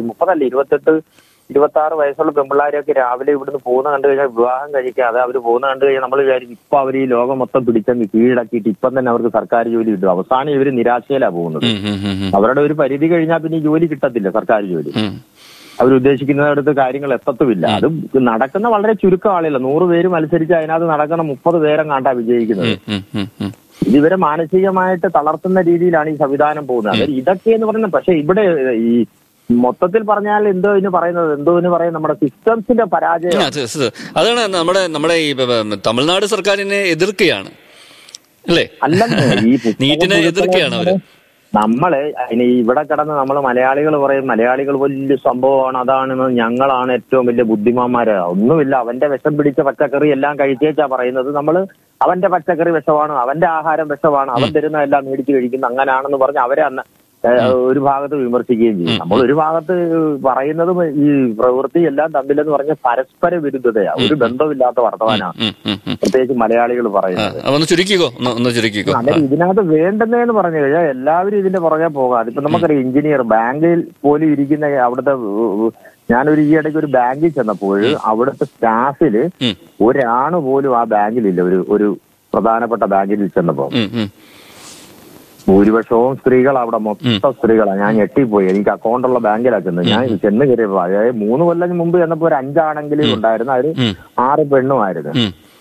28-26 വയസ്സുള്ള പെൺപിള്ളേരെയൊക്കെ രാവിലെ ഇവിടുന്ന് പോകുന്ന കണ്ടു കഴിഞ്ഞാൽ വിവാഹം കഴിക്കാതെ അവർ പോകുന്ന കണ്ടു കഴിഞ്ഞാൽ നമ്മൾ വിചാരിക്കും ഇപ്പൊ അവർ ഈ ലോകം മൊത്തം പിടിച്ചങ്ങ് കീഴടക്കിയിട്ട് ഇപ്പം തന്നെ അവർക്ക് സർക്കാർ ജോലി കിട്ടും. അവസാനം ഇവര് നിരാശയിലാണ് പോകുന്നത്. അവരുടെ ഒരു പരിധി കഴിഞ്ഞാൽ പിന്നെ ഈ ജോലി കിട്ടത്തില്ല, സർക്കാർ ജോലി. അവരുദ്ദേശിക്കുന്നിടത്ത് കാര്യങ്ങൾ എത്തത്തുമില്ല. അത് നടക്കുന്ന വളരെ ചുരുക്കം ആളില്ല. 100 പേര് മത്സരിച്ച് അതിനകത്ത് നടക്കുന്ന 30 പേരെ കണ്ടാ വിജയിക്കുന്നത്. ഇതിവരെ മാനസികമായിട്ട് തളർത്തുന്ന രീതിയിലാണ് ഈ സംവിധാനം പോകുന്നത്. ഇതൊക്കെ എന്ന് പറയുന്നത്, പക്ഷെ ഇവിടെ ഈ മൊത്തത്തിൽ പറഞ്ഞാൽ എന്തോ ഇതിന് പറയുന്നത് നമ്മുടെ സിസ്റ്റംസിന്റെ പരാജയം. അതാണ് നമ്മുടെ ഈ തമിഴ്നാട് സർക്കാരിനെ എതിർക്കുകയാണ് അല്ലേ? അല്ലെന്ന് ഈ നീറ്റിനെ എതിർക്കുകയാണ് അവര്. നമ്മള് ഇനി ഇവിടെ കിടന്ന് നമ്മൾ മലയാളികൾ പറയും മലയാളികൾ വലിയ സംഭവമാണ്, അതാണെന്ന്, ഞങ്ങളാണ് ഏറ്റവും വലിയ ബുദ്ധിമാന്മാര്. ഒന്നുമില്ല, അവന്റെ വിഷം പിടിച്ച പച്ചക്കറി എല്ലാം കഴിച്ചേച്ചാ പറയുന്നത്. നമ്മള് അവന്റെ പച്ചക്കറി വിഷമാണ്, അവന്റെ ആഹാരം വിഷമാണ്, അവൻ തരുന്ന എല്ലാം മേടിച്ച് കഴിക്കുന്ന അങ്ങനാണെന്ന് പറഞ്ഞ് അവരെ അന്ന് ഒരു ഭാഗത്ത് വിമർശിക്കുകയും ചെയ്യും. നമ്മൾ ഒരു ഭാഗത്ത് പറയുന്നതും ഈ പ്രവൃത്തി എല്ലാം തമ്മിലെന്ന് പറഞ്ഞ പരസ്പര വിരുദ്ധതയാ, ഒരു ബന്ധമില്ലാത്ത വർത്തമാനമാണ് പ്രത്യേകിച്ച് മലയാളികൾ പറയുന്നത്. അന്നേരം ഇതിനകത്ത് വേണ്ടുന്നതെന്ന് പറഞ്ഞു കഴിഞ്ഞാൽ എല്ലാവരും ഇതിന്റെ പുറകെ പോകാം. അതിപ്പോ നമുക്കറിയാം, എഞ്ചിനീയർ ബാങ്കിൽ പോലും ഇരിക്കുന്ന അവിടുത്തെ, ഞാനൊരു ഈയിടയ്ക്ക് ഒരു ബാങ്കിൽ ചെന്നപ്പോൾ അവിടുത്തെ സ്റ്റാഫില് ഒരാണ് പോലും ആ ബാങ്കിലില്ല. ഒരു പ്രധാനപ്പെട്ട ബാങ്കിൽ ചെന്നപ്പോ ഭൂരിപക്ഷവും സ്ത്രീകൾ, അവിടെ മൊത്തം സ്ത്രീകളാണ്. ഞാൻ ഞെട്ടിപ്പോയി. എനിക്ക് അക്കൗണ്ടുള്ള ബാങ്കിലാണ് ചെന്നത്. ഞാൻ ചെന്ന് കയറിയപ്പോ, അതായത് 3 കൊല്ലം മുമ്പ് ചെന്നപ്പോ ഒരു 5 ആണെങ്കിലും ഉണ്ടായിരുന്നു, അതിൽ 6 പെണ്ണുമായിരുന്നു.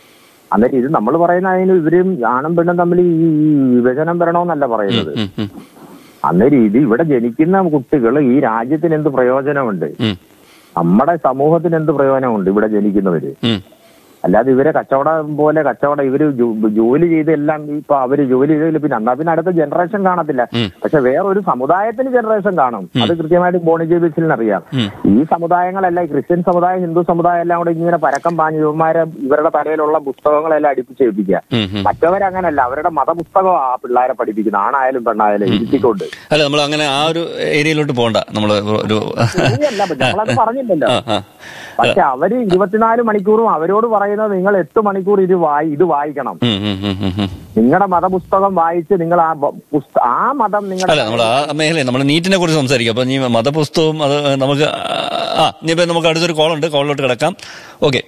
അന്നേരം ഇത് നമ്മൾ പറയുന്ന അതിന് ഇവരും ആണും പെണ്ണും തമ്മിൽ ഈ വിഭജനം വരണമെന്നല്ല പറയുന്നത്. അന്നേരം ഇത് ഇവിടെ ജനിക്കുന്ന കുട്ടികൾ ഈ രാജ്യത്തിന് എന്ത് പ്രയോജനമുണ്ട്, നമ്മുടെ സമൂഹത്തിന് എന്ത് പ്രയോജനമുണ്ട് ഇവിടെ ജനിക്കുന്നവര്? അല്ലാതെ ഇവരെ കച്ചവടം ഇവര് ജോലി ചെയ്ത് എല്ലാം ഇപ്പൊ അവര് ജോലി ചെയ്തില്ല, പിന്നെ അടുത്ത ജനറേഷൻ കാണത്തില്ല. പക്ഷെ വേറൊരു സമുദായത്തിന് ജനറേഷൻ കാണും. അത് കൃത്യമായിട്ട് ബോണിജെ ബിസിലിനറിയാം. ഈ സമുദായങ്ങളെല്ലാം, ക്രിസ്ത്യൻ സമുദായം, ഹിന്ദു സമുദായം എല്ലാം കൂടെ ഇങ്ങനെ പരക്കം പാഞ്ഞ് ഇവരുടെ തലയിലുള്ള പുസ്തകങ്ങളെല്ലാം അടുപ്പിച്ചേൽപ്പിക്കുക. മറ്റവരങ്ങനല്ല, അവരുടെ മതപുസ്തകം ആ പിള്ളേരെ പഠിപ്പിക്കുന്നത്, ആണായാലും പെണ്ണായാലും ഇരുത്തിക്കൊണ്ട്. അല്ല, നമ്മൾ അങ്ങനെ ആ ഒരു ഏരിയയിലോട്ട് പോകണ്ട. നമ്മളത് പറഞ്ഞില്ലല്ലോ. പക്ഷെ അവര് 24 മണിക്കൂറും അവരോട് പറയുന്നത് നിങ്ങൾ 8 മണിക്കൂർ ഇത് വായിക്കണം. നിങ്ങളുടെ മതപുസ്തകം വായിച്ച് നിങ്ങൾ ആ മതം അല്ല, നമ്മൾ ആ മേഖല നമ്മൾ നീറ്റിനെ കുറിച്ച് സംസാരിക്കാം. അപ്പൊ നീ മതപുസ്തകവും അത് നമുക്ക് ഇനിയിപ്പോ നമുക്ക് അടുത്തൊരു കോളുണ്ട്, കോളിലോട്ട് കിടക്കാം. ഓക്കെ,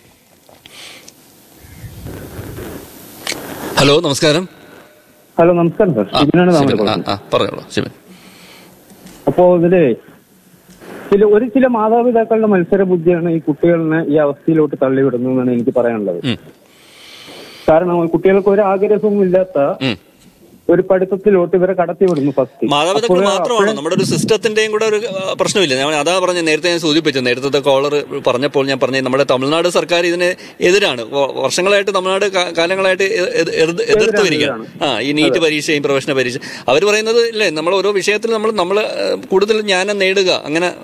ഹലോ, നമസ്കാരം. ഹലോ, നമസ്കാരം സാർ. പറഞ്ഞോളൂ ശിവൻ. അപ്പോ ഇതില് ചില മാതാപിതാക്കളുടെ മത്സര ബുദ്ധിയാണ് ഈ കുട്ടികളെ ഈ അവസ്ഥയിലോട്ട് തള്ളിവിടുന്നതെന്നാണ് എനിക്ക് പറയാനുള്ളത്. കാരണം കുട്ടികൾക്ക് ഒരു ആഗ്രഹവും ഇല്ലാത്ത ഒരു പഠിത്തത്തിലോട്ട് ഇവരെ കടത്തിവിടുന്നു. ഫസ്റ്റ് മാതാപിതാക്കൾ മാത്രമാണ്, നമ്മുടെ ഒരു സിസ്റ്റത്തിന്റെയും കൂടെ ഒരു പ്രശ്നമില്ല. ഞാൻ അതാ പറഞ്ഞ നേരത്തെ ഞാൻ സൂചിപ്പിച്ചു, നേരത്തെ കോളർ പറഞ്ഞപ്പോൾ ഞാൻ പറഞ്ഞത് നമ്മുടെ തമിഴ്നാട് സർക്കാർ ഇതിന് എതിരാണ്. വർഷങ്ങളായിട്ട് തമിഴ്നാട് കാലങ്ങളായിട്ട് എതിർത്ത് വരികയാണ് ഈ നീറ്റ് പരീക്ഷയും പ്രവേശന പരീക്ഷ. അവർ പറയുന്നത് ഇല്ലേ, നമ്മൾ ഓരോ വിഷയത്തിൽ നമ്മൾ കൂടുതൽ ജ്ഞാനം നേടുക, അങ്ങനെ